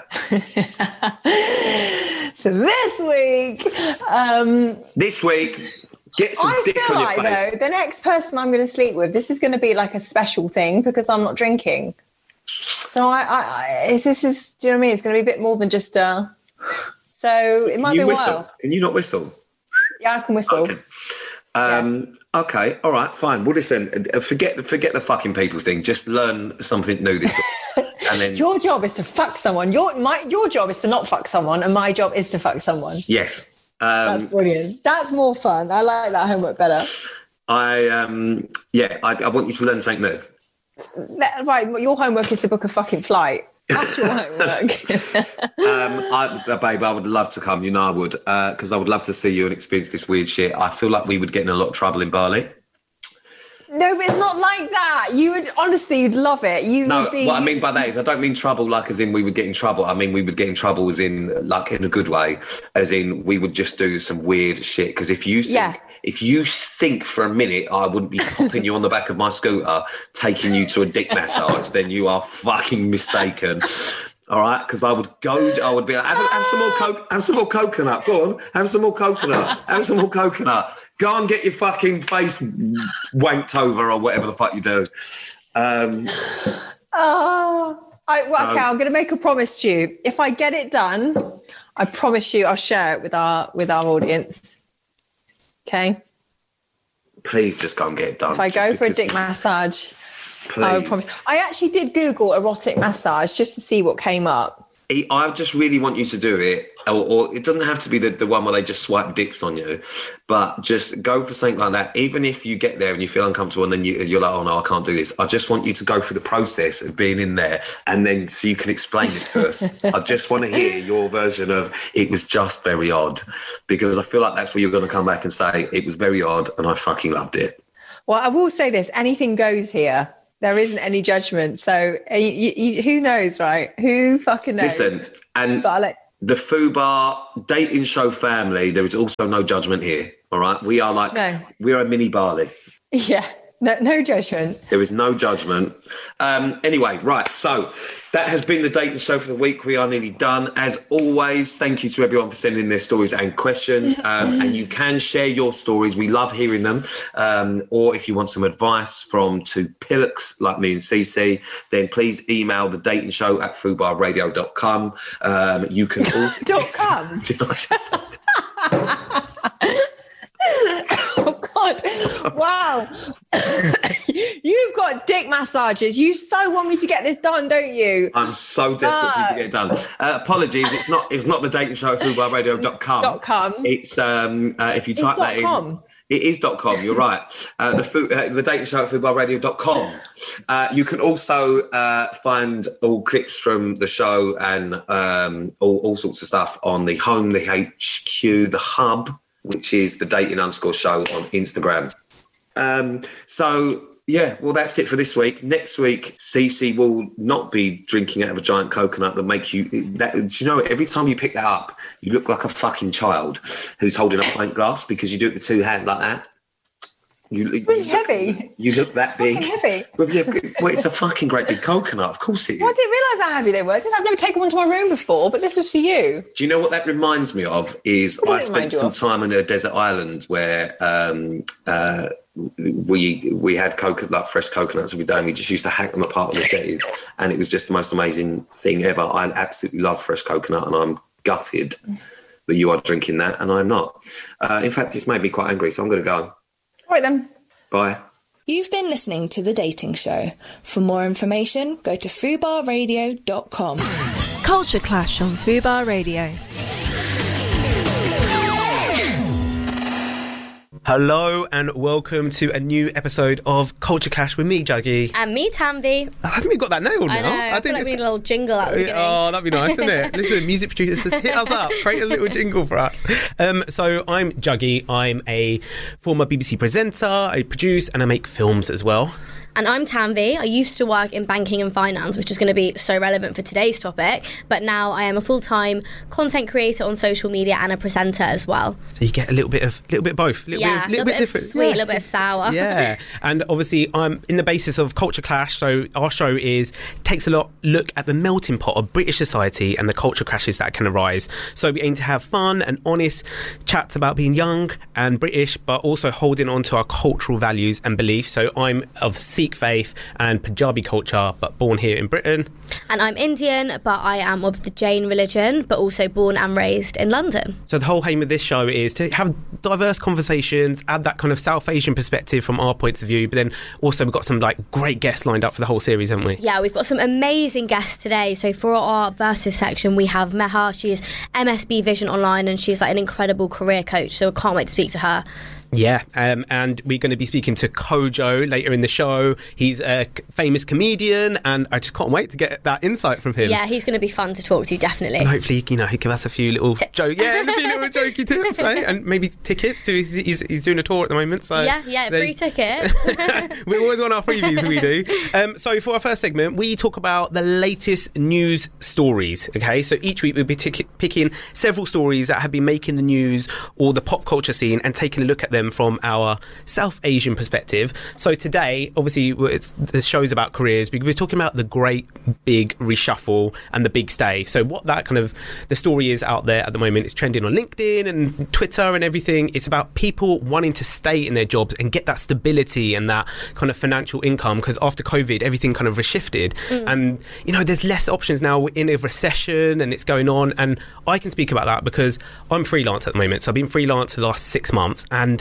S3: So this week... Um,
S2: this week, get some
S3: I
S2: dick
S3: feel
S2: on your
S3: like,
S2: face.
S3: Though, the next person I'm going to sleep with, this is going to be like a special thing because I'm not drinking. So I, I, I this is, do you know what I mean? It's going to be a bit more than just a... So it might
S2: Can you
S3: be a
S2: whistle?
S3: while.
S2: Can you not whistle?
S3: Yeah, I can whistle.
S2: Okay. Um, yeah. okay, all right, fine. Well, listen, forget forget the fucking people thing. Just learn something new this week. And then
S3: your job is to fuck someone. Your my your job is to not fuck someone, and my job is to fuck someone.
S2: Yes, um,
S3: that's brilliant. That's more fun. I like that homework better.
S2: I um yeah, I, I want you to learn something new.
S3: Right, your homework is to book a fucking flight. That's your homework.
S2: um, I, babe, I would love to come. You know I would, because uh, I would love to see you and experience this weird shit. I feel like we would get in a lot of trouble in Bali.
S3: No, but it's not like that. You would honestly, you'd love it. You
S2: no,
S3: would be...
S2: what I mean by that is I don't mean trouble like as in we would get in trouble. I mean we would get in trouble as in like in a good way, as in we would just do some weird shit. Because if you think,
S3: yeah.
S2: if you think for a minute I wouldn't be popping you on the back of my scooter, taking you to a dick massage, then you are fucking mistaken. All right, because I would go, I would be like, have, have some more coke, have some more coconut. Go on, have some more coconut, have some more coconut. Go and get your fucking face wanked over or whatever the fuck you do. Um,
S3: oh, I, well, okay,
S2: um,
S3: I'm going to make a promise to you. If I get it done, I promise you I'll share it with our with our audience. Okay?
S2: Please just go and get it done.
S3: If I go for a dick massage,
S2: please.
S3: I promise. I actually did Google erotic massage just to see what came up.
S2: I just really want you to do it, or, or it doesn't have to be the, the one where they just swipe dicks on you, but just go for something like that. Even if you get there and you feel uncomfortable and then you, you're like, oh no, I can't do this. I just want you to go through the process of being in there, and then so you can explain it to us. I just want to hear your version of it was just very odd, because I feel like that's where you're going to come back and say it was very odd and I fucking loved it.
S3: Well, I will say this, anything goes here. There isn't any judgment. So uh, you, you, who knows, right? Who fucking knows?
S2: Listen, and like- the Fubar dating show family, there is also no judgment here, all right? We are like, no. We're a mini Bali.
S3: Yeah. No, no judgment.
S2: There is no judgment. Um, anyway, right. So that has been the dating show for the week. We are nearly done. As always, thank you to everyone for sending in their stories and questions. Um, and you can share your stories. We love hearing them. Um, or if you want some advice from two pillocks like me and Cece, then please email the dating show at fubar radio dot com. Um, you can also...
S3: dot com?
S2: Do you know what I just said?
S3: Oh God! Wow, you've got dick massages. You so want me to get this done, don't you?
S2: I'm so desperate for you to get it done. Uh, apologies, it's not. It's not the dating show at fubar radio dot com.
S3: Dot com.
S2: It's um. Uh, if you type
S3: it's
S2: that
S3: com.
S2: in. It is .com, you're right. Uh, the food, uh, the dating show at fubar radio dot com. Uh, you can also uh, find all clips from the show and um, all, all sorts of stuff on the home, the H Q, the hub, which is the dating underscore show on Instagram. Um, so, yeah, well, that's it for this week. Next week, Cece will not be drinking out of a giant coconut that make you... That, do you know, every time you pick that up, you look like a fucking child who's holding a pint glass because you do it with two hands like that. You,
S3: it's really
S2: you
S3: heavy.
S2: Look, you look that
S3: it's
S2: big.
S3: Heavy.
S2: Well, yeah, well, it's a fucking great big coconut. Of course it is.
S3: Well, I didn't realise how heavy they were. I've never taken one to my room before, but this was for you.
S2: Do you know what that reminds me of? Is I spent some time on a desert island where um, uh, we we had coconut, like fresh coconuts every day, and we just used to hack them apart on the jetties, and it was just the most amazing thing ever. I absolutely love fresh coconut, and I'm gutted that you are drinking that, and I'm not. Uh, in fact, it's made me quite angry, so I'm going to go.
S3: All right, then.
S2: Bye.
S5: You've been listening to The Dating Show. For more information, go to fubar radio dot com.
S4: Culture Clash on Fubar Radio.
S6: Hello and welcome to a new episode of Culture Clash with me, Juggy.
S7: And me, Tanvi.
S6: I think we got that nailed now.
S7: I know. I, I feel like we need a little jingle at the beginning.
S6: Oh, that'd be nice, isn't it? Listen, music producers, hit us up. Create a little jingle for us. Um, so I'm Juggy. I'm a former B B C presenter. I produce and I make films as well.
S7: And I'm Tanvi. I used to work in banking and finance, which is going to be so relevant for today's topic. But now I am a full-time content creator on social media and a presenter as well.
S6: So you get a little bit of, little bit of both. A little
S7: yeah,
S6: bit,
S7: a little, little bit, bit different. Sweet, a yeah. little bit of sour.
S6: Yeah. And obviously I'm in the basis of Culture Clash. So our show is takes a lot look at the melting pot of British society and the culture clashes that can arise. So we aim to have fun and honest chats about being young and British, but also holding on to our cultural values and beliefs. So I'm of Sikh faith and Punjabi culture, but born here in Britain.
S7: And I'm Indian, but I am of the Jain religion, but also born and raised in London.
S6: So the whole aim of this show is to have diverse conversations, add that kind of South Asian perspective from our points of view, but then also we've got some like great guests lined up for the whole series, haven't we?
S7: Yeah, we've got some amazing guests today. So for our Versus section, we have Meha. She's M S B Vision Online, and she's like an incredible career coach, so I can't wait to speak to her.
S6: Yeah, um, and we're going to be speaking to Kojo later in the show. He's a famous comedian, and I just can't wait to get that insight from him.
S7: Yeah, he's going to be fun to talk to, definitely.
S6: And hopefully, you know, he'll give us a few little jokes. Yeah, a few little jokey tips, eh? And maybe tickets too. He's, he's, he's doing a tour at the moment, so
S7: yeah, yeah,
S6: they,
S7: free tickets.
S6: We always want our freebies. We do. Um, so for our first segment, we talk about the latest news stories. Okay, so each week we'll be t- picking several stories that have been making the news or the pop culture scene and taking a look at them from our South Asian perspective. So today, obviously, it's, the show's about careers. We're talking about the great big reshuffle and the big stay. So what that kind of the story is out there at the moment is trending on LinkedIn and Twitter and everything. It's about people wanting to stay in their jobs and get that stability and that kind of financial income, because after COVID, everything kind of reshifted. Mm. And, you know, there's less options now. We're in a recession and it's going on. And I can speak about that because I'm freelance at the moment. So I've been freelance for the last six months and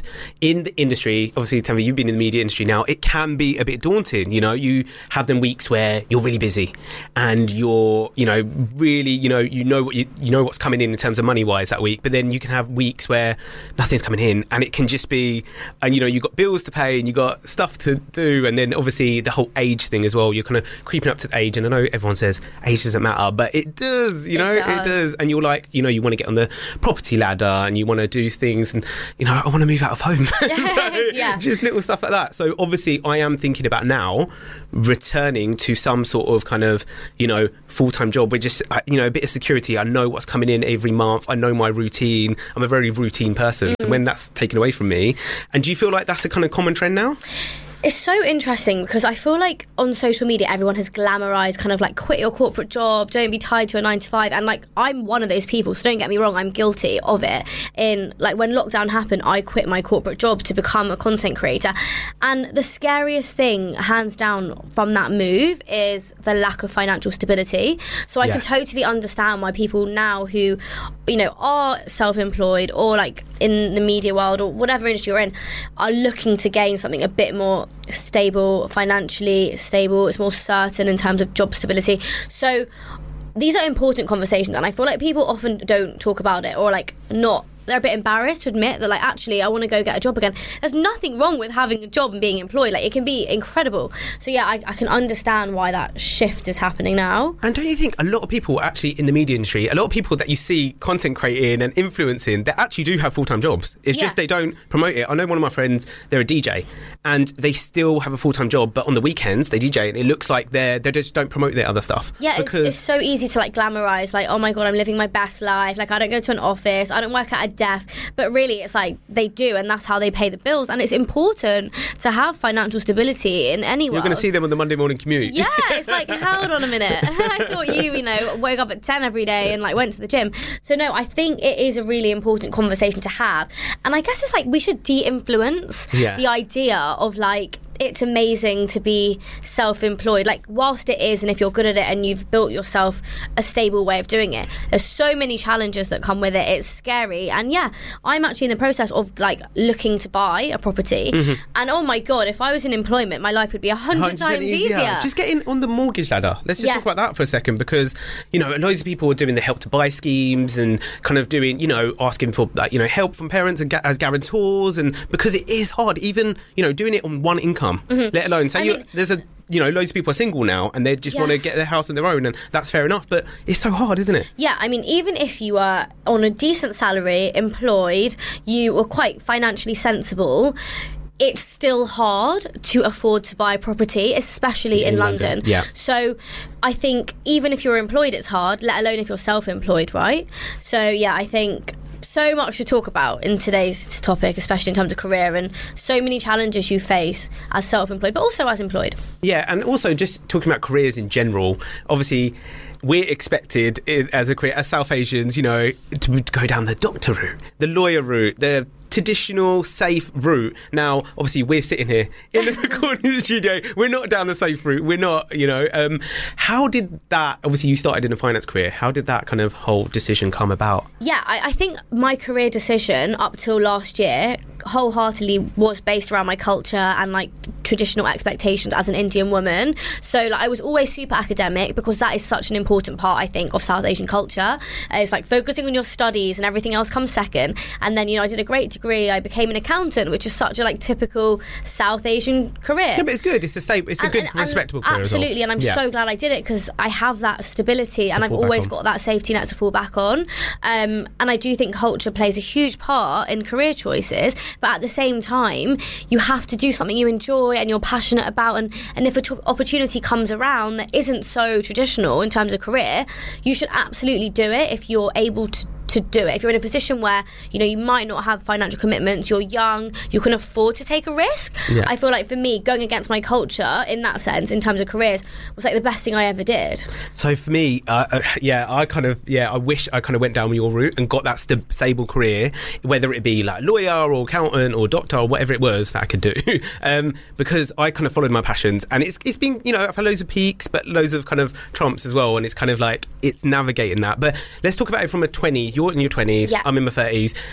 S6: in the industry, obviously, Tanvi, you've been in the media industry now, it can be a bit daunting. You know, you have them weeks where you're really busy and you're, you know, really, you know, you know what you, you know what's coming in in terms of money wise that week. But then you can have weeks where nothing's coming in, and it can just be, and you know, you've got bills to pay and you've got stuff to do, and then obviously the whole age thing as well. You're kind of creeping up to the age, and I know everyone says age doesn't matter, but it does. You know, it does. It does. And you're like, you know, you want to get on the property ladder and you want to do things, and you know, I want to move out of home. So, yeah. Just little stuff like that. So obviously, I am thinking about now returning to some sort of kind of, you know, full-time job with just, you know, a bit of security. I know what's coming in every month. I know my routine. I'm a very routine person. Mm. So when that's taken away from me, and do you feel like that's a kind of common trend now?
S7: It's so interesting because I feel like on social media everyone has glamorized kind of like quit your corporate job, don't be tied to a nine to five, and like I'm one of those people, so don't get me wrong, I'm guilty of it. In like when lockdown happened, I quit my corporate job to become a content creator, and the scariest thing hands down from that move is the lack of financial stability. So I yeah. can totally understand why people now who, you know, are self-employed or like in the media world or whatever industry you're in are looking to gain something a bit more stable, financially stable. It's more certain in terms of job stability. So these are important conversations, and I feel like people often don't talk about it, or like not, they're a bit embarrassed to admit that like, actually I want to go get a job again. There's nothing wrong with having a job and being employed. Like, it can be incredible. So yeah, I, I can understand why that shift is happening now.
S6: And don't you think a lot of people actually in the media industry, a lot of people that you see content creating and influencing, they actually do have full-time jobs. It's yeah. just they don't promote it. I know one of my friends, they're a D J and they still have a full-time job, but on the weekends they D J and it looks like they're, they just don't promote their other stuff.
S7: Yeah, it's, it's so easy to like glamorize, like, oh my God, I'm living my best life. Like, I don't go to an office, I don't work at a desk, but really it's like they do, and that's how they pay the bills. And it's important to have financial stability in any world.
S6: You're going to see them on the Monday morning commute.
S7: Yeah, it's like, hold on a minute. I thought you, you know, woke up at ten every day and like went to the gym. So no, I think it is a really important conversation to have. And I guess it's like we should de-influence yeah. the idea of like, it's amazing to be self-employed. Like, whilst it is, and if you're good at it and you've built yourself a stable way of doing it, there's so many challenges that come with it. It's scary. And yeah, I'm actually in the process of like looking to buy a property. Mm-hmm. And oh my God, if I was in employment, my life would be a hundred times easier. easier.
S6: Just get in on the mortgage ladder. Let's just yeah. talk about that for a second, because, you know, loads of people are doing the help to buy schemes and kind of doing, you know, asking for like, you know, help from parents and as guarantors. And because it is hard, even, you know, doing it on one income. Mm-hmm. Let alone say you, there's a you know loads of people are single now and they just yeah. want to get their house on their own, and that's fair enough, but it's so hard, isn't it?
S7: Yeah, I mean, even if you are on a decent salary, employed, you are quite financially sensible, it's still hard to afford to buy property, especially in, in London. London. Yeah. So I think even if you're employed, it's hard, let alone if you're self-employed, right? So yeah, I think so much to talk about in today's topic, especially in terms of career, and so many challenges you face as self-employed, but also as employed.
S6: Yeah, and also just talking about careers in general, obviously we're expected as a career, as South Asians, you know, to go down the doctor route, the lawyer route, the traditional safe route. Now obviously we're sitting here in the recording studio, we're not down the safe route, we're not, you know, um how did that, obviously you started in a finance career, how did that kind of whole decision come about?
S7: Yeah, I, I think my career decision up till last year wholeheartedly was based around my culture and like traditional expectations as an Indian woman. So like I was always super academic, because that is such an important part, I think, of South Asian culture. Uh, it's like focusing on your studies and everything else comes second. And then, you know, I did a great degree, I became an accountant, which is such a like typical South Asian career.
S6: Yeah, but it's good, it's a safe, it's and, a good and, respectable
S7: and
S6: career
S7: absolutely,
S6: as well.
S7: And I'm yeah. so glad I did it, because I have that stability and I've always got that safety net to fall back on. Um, and I do think culture plays a huge part in career choices, but at the same time you have to do something you enjoy and you're passionate about, and, and if an t- opportunity comes around that isn't so traditional in terms of career, you should absolutely do it if you're able to to do it. If you're in a position where, you know, you might not have financial commitments, you're young, you can afford to take a risk. Yeah. I feel like for me, going against my culture in that sense, in terms of careers, was like the best thing I ever did.
S6: So for me, uh, uh, yeah, I kind of, yeah, I wish I kind of went down your route and got that st- stable career, whether it be like lawyer or accountant or doctor or whatever it was that I could do, um, because I kind of followed my passions, and it's it's been, you know, I've had loads of peaks, but loads of kind of trumps as well, and it's kind of like, it's navigating that. But let's talk about it from a twenty. You're in your twenties, yeah. I'm in my thirties.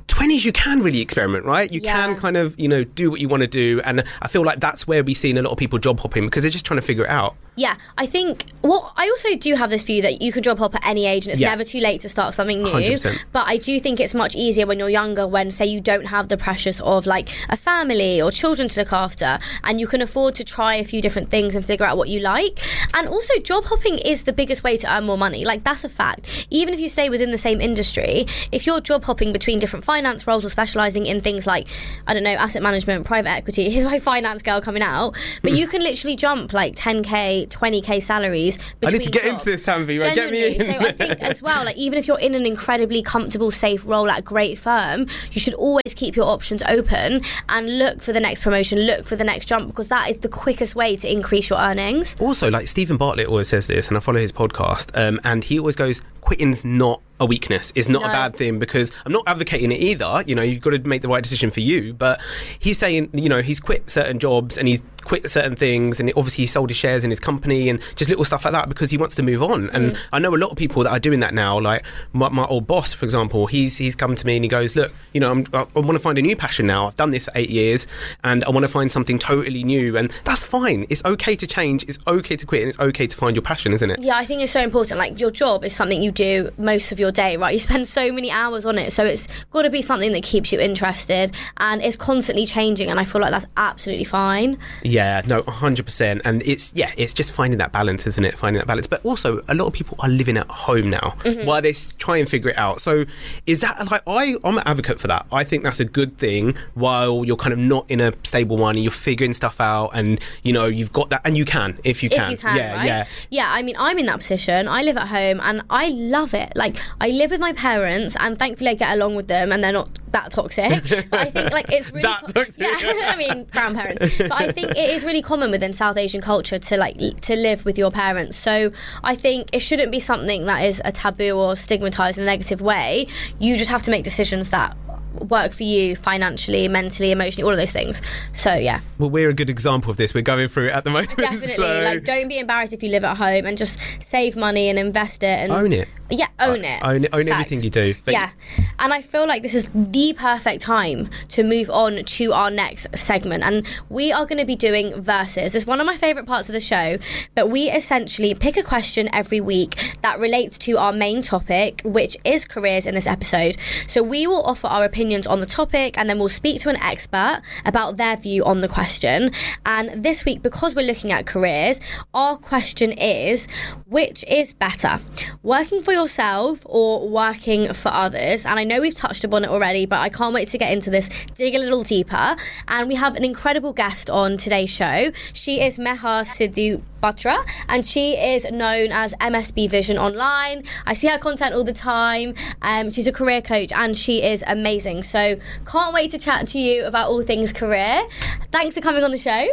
S6: twenties, you can really experiment, right? You
S7: Yeah.
S6: can kind of, you know, do what you want to do. And I feel like that's where we've seen a lot of people job hopping because they're just trying to figure it out.
S7: Yeah, I think, well, I also do have this view that you can job hop at any age and it's
S6: Yeah.
S7: never too late to start something new.
S6: one hundred percent.
S7: But I do think it's much easier when you're younger, when, say, you don't have the pressures of, like, a family or children to look after, and you can afford to try a few different things and figure out what you like. And also, job hopping is the biggest way to earn more money. Like, that's a fact. Even if you stay within the same industry, if you're job hopping between different finance roles or specialising in things like, I don't know, asset management, private equity, here's my finance girl coming out, but you can literally jump, like, ten K, twenty K salaries.
S6: I need to get
S7: jobs.
S6: into this, Tanvi. Right? Get me in.
S7: So I think as well, like even if you're in an incredibly comfortable, safe role at a great firm, you should always keep your options open and look for the next promotion, look for the next jump, because that is the quickest way to increase your earnings.
S6: Also, like Stephen Bartlett always says this, and I follow his podcast, um, and he always goes, quitting's not a weakness. It's not
S7: No.
S6: a bad thing, because I'm not advocating it either. You know, you've got to make the right decision for you. But he's saying, you know, he's quit certain jobs and he's quit certain things, and obviously he sold his shares in his company and just little stuff like that because he wants to move on. And
S7: Mm.
S6: I know a lot of people that are doing that now. Like my, my old boss, for example, he's he's come to me and he goes, look, you know, I'm, I, I want to find a new passion now. I've done this for eight years and I want to find something totally new. And that's fine. It's okay to change. It's okay to quit, and it's okay to find your passion, isn't it?
S7: Yeah, I think it's so important. Like your job is something you do most of your day, right? You spend so many hours on it, so it's got to be something that keeps you interested and is constantly changing. And I feel like that's absolutely fine.
S6: Yeah, no, one hundred percent. And it's, yeah, it's just finding that balance, isn't it? Finding that balance. But also, a lot of people are living at home now
S7: Mm-hmm.
S6: while they s- try and figure it out. So is that, like, I, I'm an advocate for that. I think that's a good thing while you're kind of not in a stable one and you're figuring stuff out and, you know, you've got that. And you can, if you can.
S7: If you can,
S6: yeah,
S7: right?
S6: yeah.
S7: Yeah, I mean, I'm in that position. I live at home and I love it. Like, I live with my parents and thankfully I get along with them and they're not that toxic. But I think, like, it's really...
S6: That
S7: co-
S6: toxic.
S7: Yeah, I mean, brown parents. But I think it is really common within South Asian culture to, like, l- to live with your parents. So I think it shouldn't be something that is a taboo or stigmatised in a negative way. You just have to make decisions that work for you financially, mentally, emotionally, all of those things. So, yeah.
S6: Well, we're a good example of this. We're going through it at the moment.
S7: Definitely.
S6: so-
S7: Like, don't be embarrassed if you live at home and just save money and invest it and
S6: Own it.
S7: Yeah, own it.
S6: Own, own
S7: Facts.
S6: everything you do. But
S7: yeah. And I feel like this is the perfect time to move on to our next segment. And we are going to be doing verses. It's one of my favourite parts of the show. But we essentially pick a question every week that relates to our main topic, which is careers in this episode. So we will offer our opinions on the topic and then we'll speak to an expert about their view on the question. And this week, because we're looking at careers, our question is, which is better? Working for yourself or working for others? And I know we've touched upon it already, but I can't wait to get into this, dig a little deeper. And we have an incredible guest on today's show. She is Meha Sidhu Batra, and she is known as M S B Vision online. I see her content all the time. Um, she's a career coach and she is amazing. So can't wait to chat to you about all things career. Thanks for coming on the show.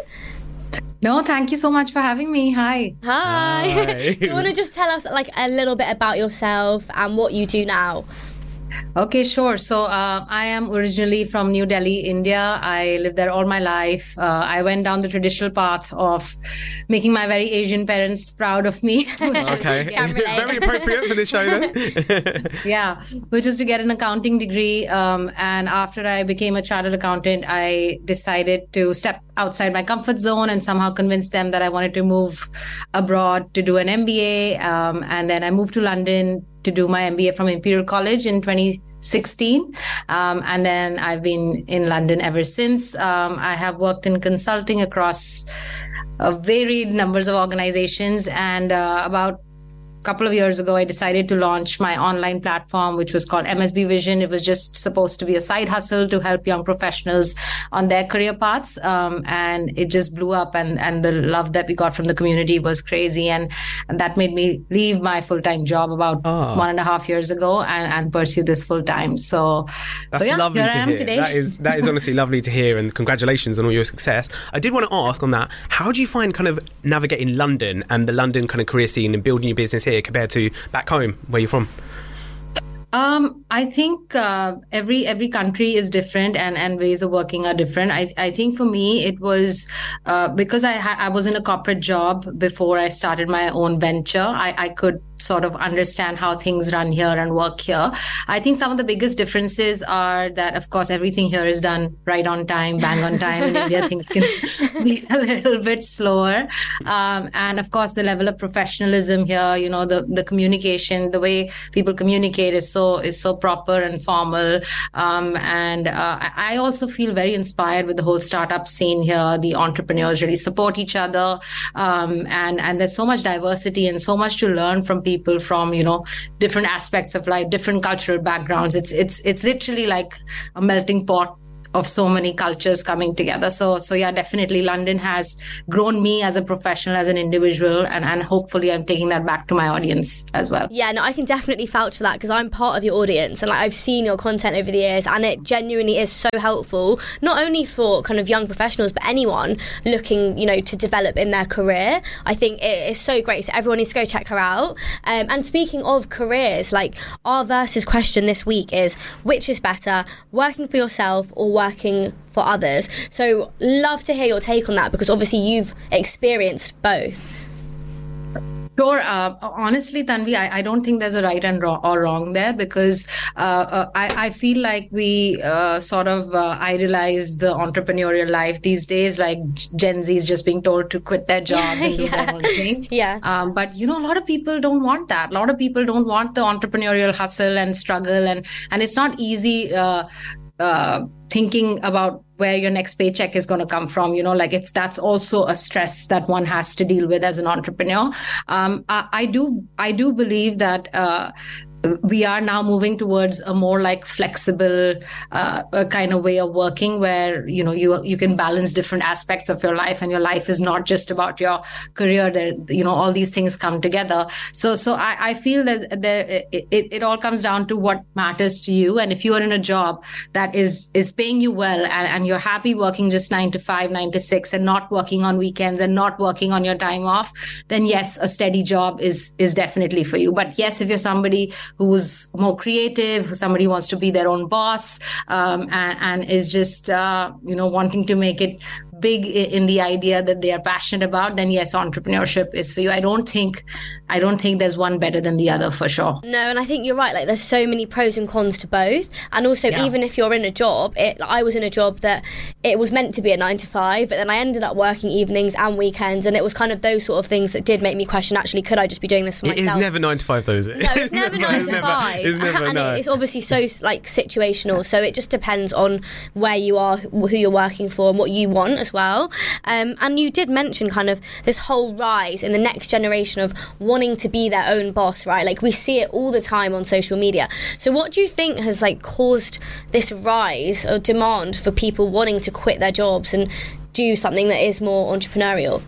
S8: No, thank you so much for having me. Hi.
S7: Hi.
S6: Hi.
S7: Do you want to just tell us like a little bit about yourself and what you do now?
S8: Okay, sure. So uh, I am originally from New Delhi, India. I lived there all my life. Uh, I went down the traditional path of making my very Asian parents proud of me.
S6: Okay.
S7: Can relate.
S6: Very appropriate for this show then.
S8: Yeah, which is to get an accounting degree. Um, and after I became a chartered accountant, I decided to step outside my comfort zone and somehow convince them that I wanted to move abroad to do an M B A. Um, and then I moved to London to do my M B A from Imperial College in twenty sixteen. Um, and then I've been in London ever since. Um, I have worked in consulting across uh, varied numbers of organizations. And uh, about a couple of years ago, I decided to launch my online platform, which was called M S B Vision. It was just supposed to be a side hustle to help young professionals on their career paths. Um, and it just blew up. And, and the love that we got from the community was crazy. And, and that made me leave my full-time job about
S6: Oh.
S8: one and a half years ago and, and pursue this full-time. So,
S6: That's
S8: so yeah,
S6: lovely
S8: here
S6: to
S8: I am
S6: hear.
S8: today.
S6: That is that is honestly lovely to hear, and congratulations on all your success. I did want to ask on that, how do you find kind of navigating London and the London kind of career scene and building your business here compared to back home where you're from?
S8: Um, I think uh, every every country is different, and, and ways of working are different. I I think for me it was uh, because I ha- I was in a corporate job before I started my own venture. I, I could sort of understand how things run here and work here. I think some of the biggest differences are that, of course, everything here is done right on time, bang on time. In India, things can be a little bit slower. Um, and of course, the level of professionalism here, you know, the, the communication, the way people communicate is so is so proper and formal. Um, and uh, I also feel very inspired with the whole startup scene here. The entrepreneurs really support each other. Um, and, and there's so much diversity and so much to learn from people. people from, you know, different aspects of life, different cultural backgrounds. It's it's it's literally like a melting pot of so many cultures coming together. So, so yeah, definitely London has grown me as a professional, as an individual, and, and hopefully I'm taking that back to my audience as well.
S7: Yeah, no, I can definitely vouch for that because I'm part of your audience and like I've seen your content over the years and it genuinely is so helpful, not only for kind of young professionals, but anyone looking, you know, to develop in their career. I think it is so great. So everyone needs to go check her out. Um, and speaking of careers, like our versus question this week is, which is better, working for yourself or working for others? So love to hear your take on that because obviously you've experienced both.
S8: Sure. Uh, honestly, Tanvi, I, I don't think there's a right and wrong or wrong there because uh, uh, I, I feel like we uh, sort of uh, idolize the entrepreneurial life these days, like Gen Z is just being told to quit their jobs and do
S7: yeah.
S8: their own thing.
S7: Yeah.
S8: Um, but, you know, a lot of people don't want that. A lot of people don't want the entrepreneurial hustle and struggle. And, and it's not easy uh, uh, thinking about where your next paycheck is going to come from, you know, like it's, that's also a stress that one has to deal with as an entrepreneur. Um, I, I do, I do believe that, uh, we are now moving towards a more like flexible uh, kind of way of working where, you know, you you can balance different aspects of your life and your life is not just about your career. There, you know, all these things come together. So so I, I feel that there, it, it all comes down to what matters to you. And if you are in a job that is is paying you well and, and you're happy working just nine to five, nine to six and not working on weekends and not working on your time off, then yes, a steady job is is definitely for you. But yes, if you're somebody who's more creative, who somebody wants to be their own boss, um, and, and is just, uh, you know, wanting to make it big in the idea that they are passionate about, then yes, entrepreneurship is for you. I don't think, I don't think there's one better than the other for sure.
S7: No, and I think you're right. Like there's so many pros and cons to both. And also, yeah. even if you're in a job, it, I was in a job that it was meant to be a nine to five, but then I ended up working evenings and weekends. And it was kind of those sort of things that did make me question, actually, could I just be doing this for
S6: it
S7: myself?
S6: It's never nine to five though, is it?
S7: No, it's never
S6: never,
S7: nine
S6: it's
S7: to
S6: never,
S7: five.
S6: It's never,
S7: and
S6: no.
S7: it's obviously so like situational. So it just depends on where you are, who you're working for and what you want as well. Um, and you did mention kind of this whole rise in the next generation of wanting to be their own boss, right? Like we see it all the time on social media. So what do you think has like caused this rise or demand for people wanting to quit their jobs and do something that is more entrepreneurial?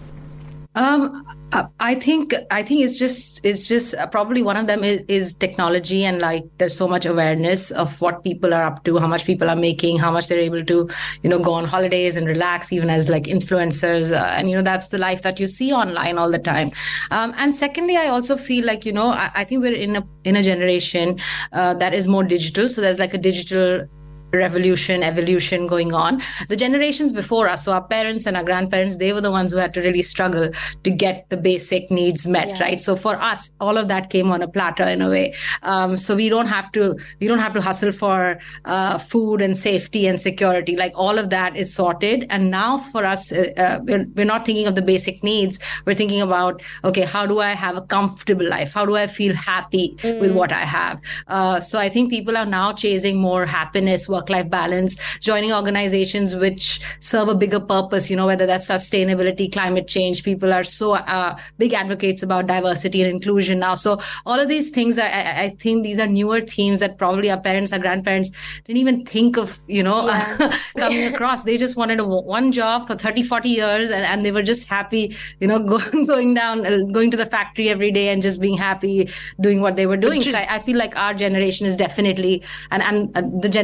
S8: Um, I think I think it's just it's just probably one of them is, is technology, and like there's so much awareness of what people are up to, how much people are making, how much they're able to, you know, go on holidays and relax, even as like influencers, uh, and you know that's the life that you see online all the time. Um, and secondly, I also feel like you know I, I think we're in a in a generation uh, that is more digital, so there's like a digital revolution, evolution going on. The generations before us, so our parents and our grandparents, they were the ones who had to really struggle to get the basic needs met, yeah. right? So for us, all of that came on a platter in a way. Um, so we don't have to, we don't have to hustle for uh, food and safety and security. Like all of that is sorted. And now for us, uh, we're, we're not thinking of the basic needs. We're thinking about, okay, how do I have a comfortable life? How do I feel happy mm. with what I have? Uh, so I think people are now chasing more happiness, work work-life balance, joining organizations which serve a bigger purpose, you know, whether that's sustainability, climate change. People are so uh, big advocates about diversity and inclusion now. So all of these things, I, I think these are newer themes that probably our parents, our grandparents didn't even think of, you know, yeah. coming across. They just wanted a, one job for thirty, forty years and, and they were just happy, you know, go, going down, going to the factory every day and just being happy doing what they were doing. Just, so I, I feel like our generation is definitely, and, and the generation that's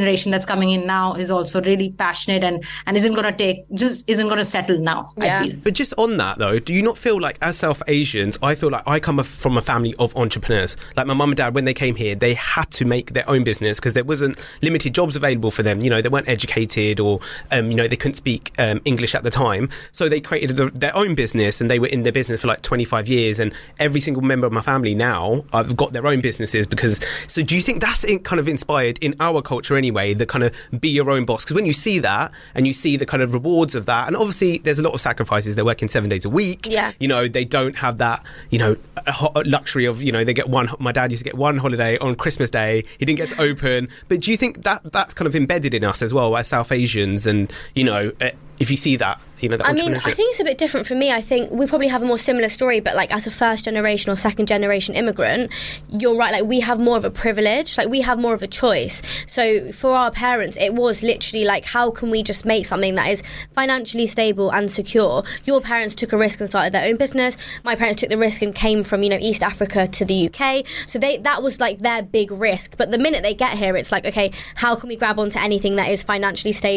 S8: coming in now is also really passionate and, and isn't going to take, just isn't going to settle now,
S7: yeah.
S8: I feel.
S6: But just on that though, do you not feel like as South Asians, I feel like I come from a family of entrepreneurs. Like my mum and dad, when they came here, they had to make their own business because there wasn't limited jobs available for them. You know, they weren't educated or, um, you know, they couldn't speak um, English at the time. So they created the, their own business and they were in their business for like twenty-five years. And every single member of my family now have got their own businesses because, so do you think that's in, kind of inspired in our culture anyway, the kind of be your own boss? Because when you see that and you see the kind of rewards of that, and obviously there's a lot of sacrifices, they're working seven days a week.
S7: Yeah.
S6: You know, they don't have that, you know, luxury of, you know, they get one, my dad used to get one holiday on Christmas Day, he didn't get to open. But do you think that that's kind of embedded in us as well as South Asians? And, you know, if you see that, you know, the
S7: I mean, I think it's a bit different for me. I think we probably have a more similar story, but like as a first generation or second generation immigrant, you're right, like we have more of a privilege, like we have more of a choice. So for our parents, it was literally like, how can we just make something that is financially stable and secure? Your parents took a risk and started their own business. My parents took the risk and came from, you know, East Africa to the U K. So they that was like their big risk. But the minute they get here, it's like, okay, how can we grab onto anything that is financially stable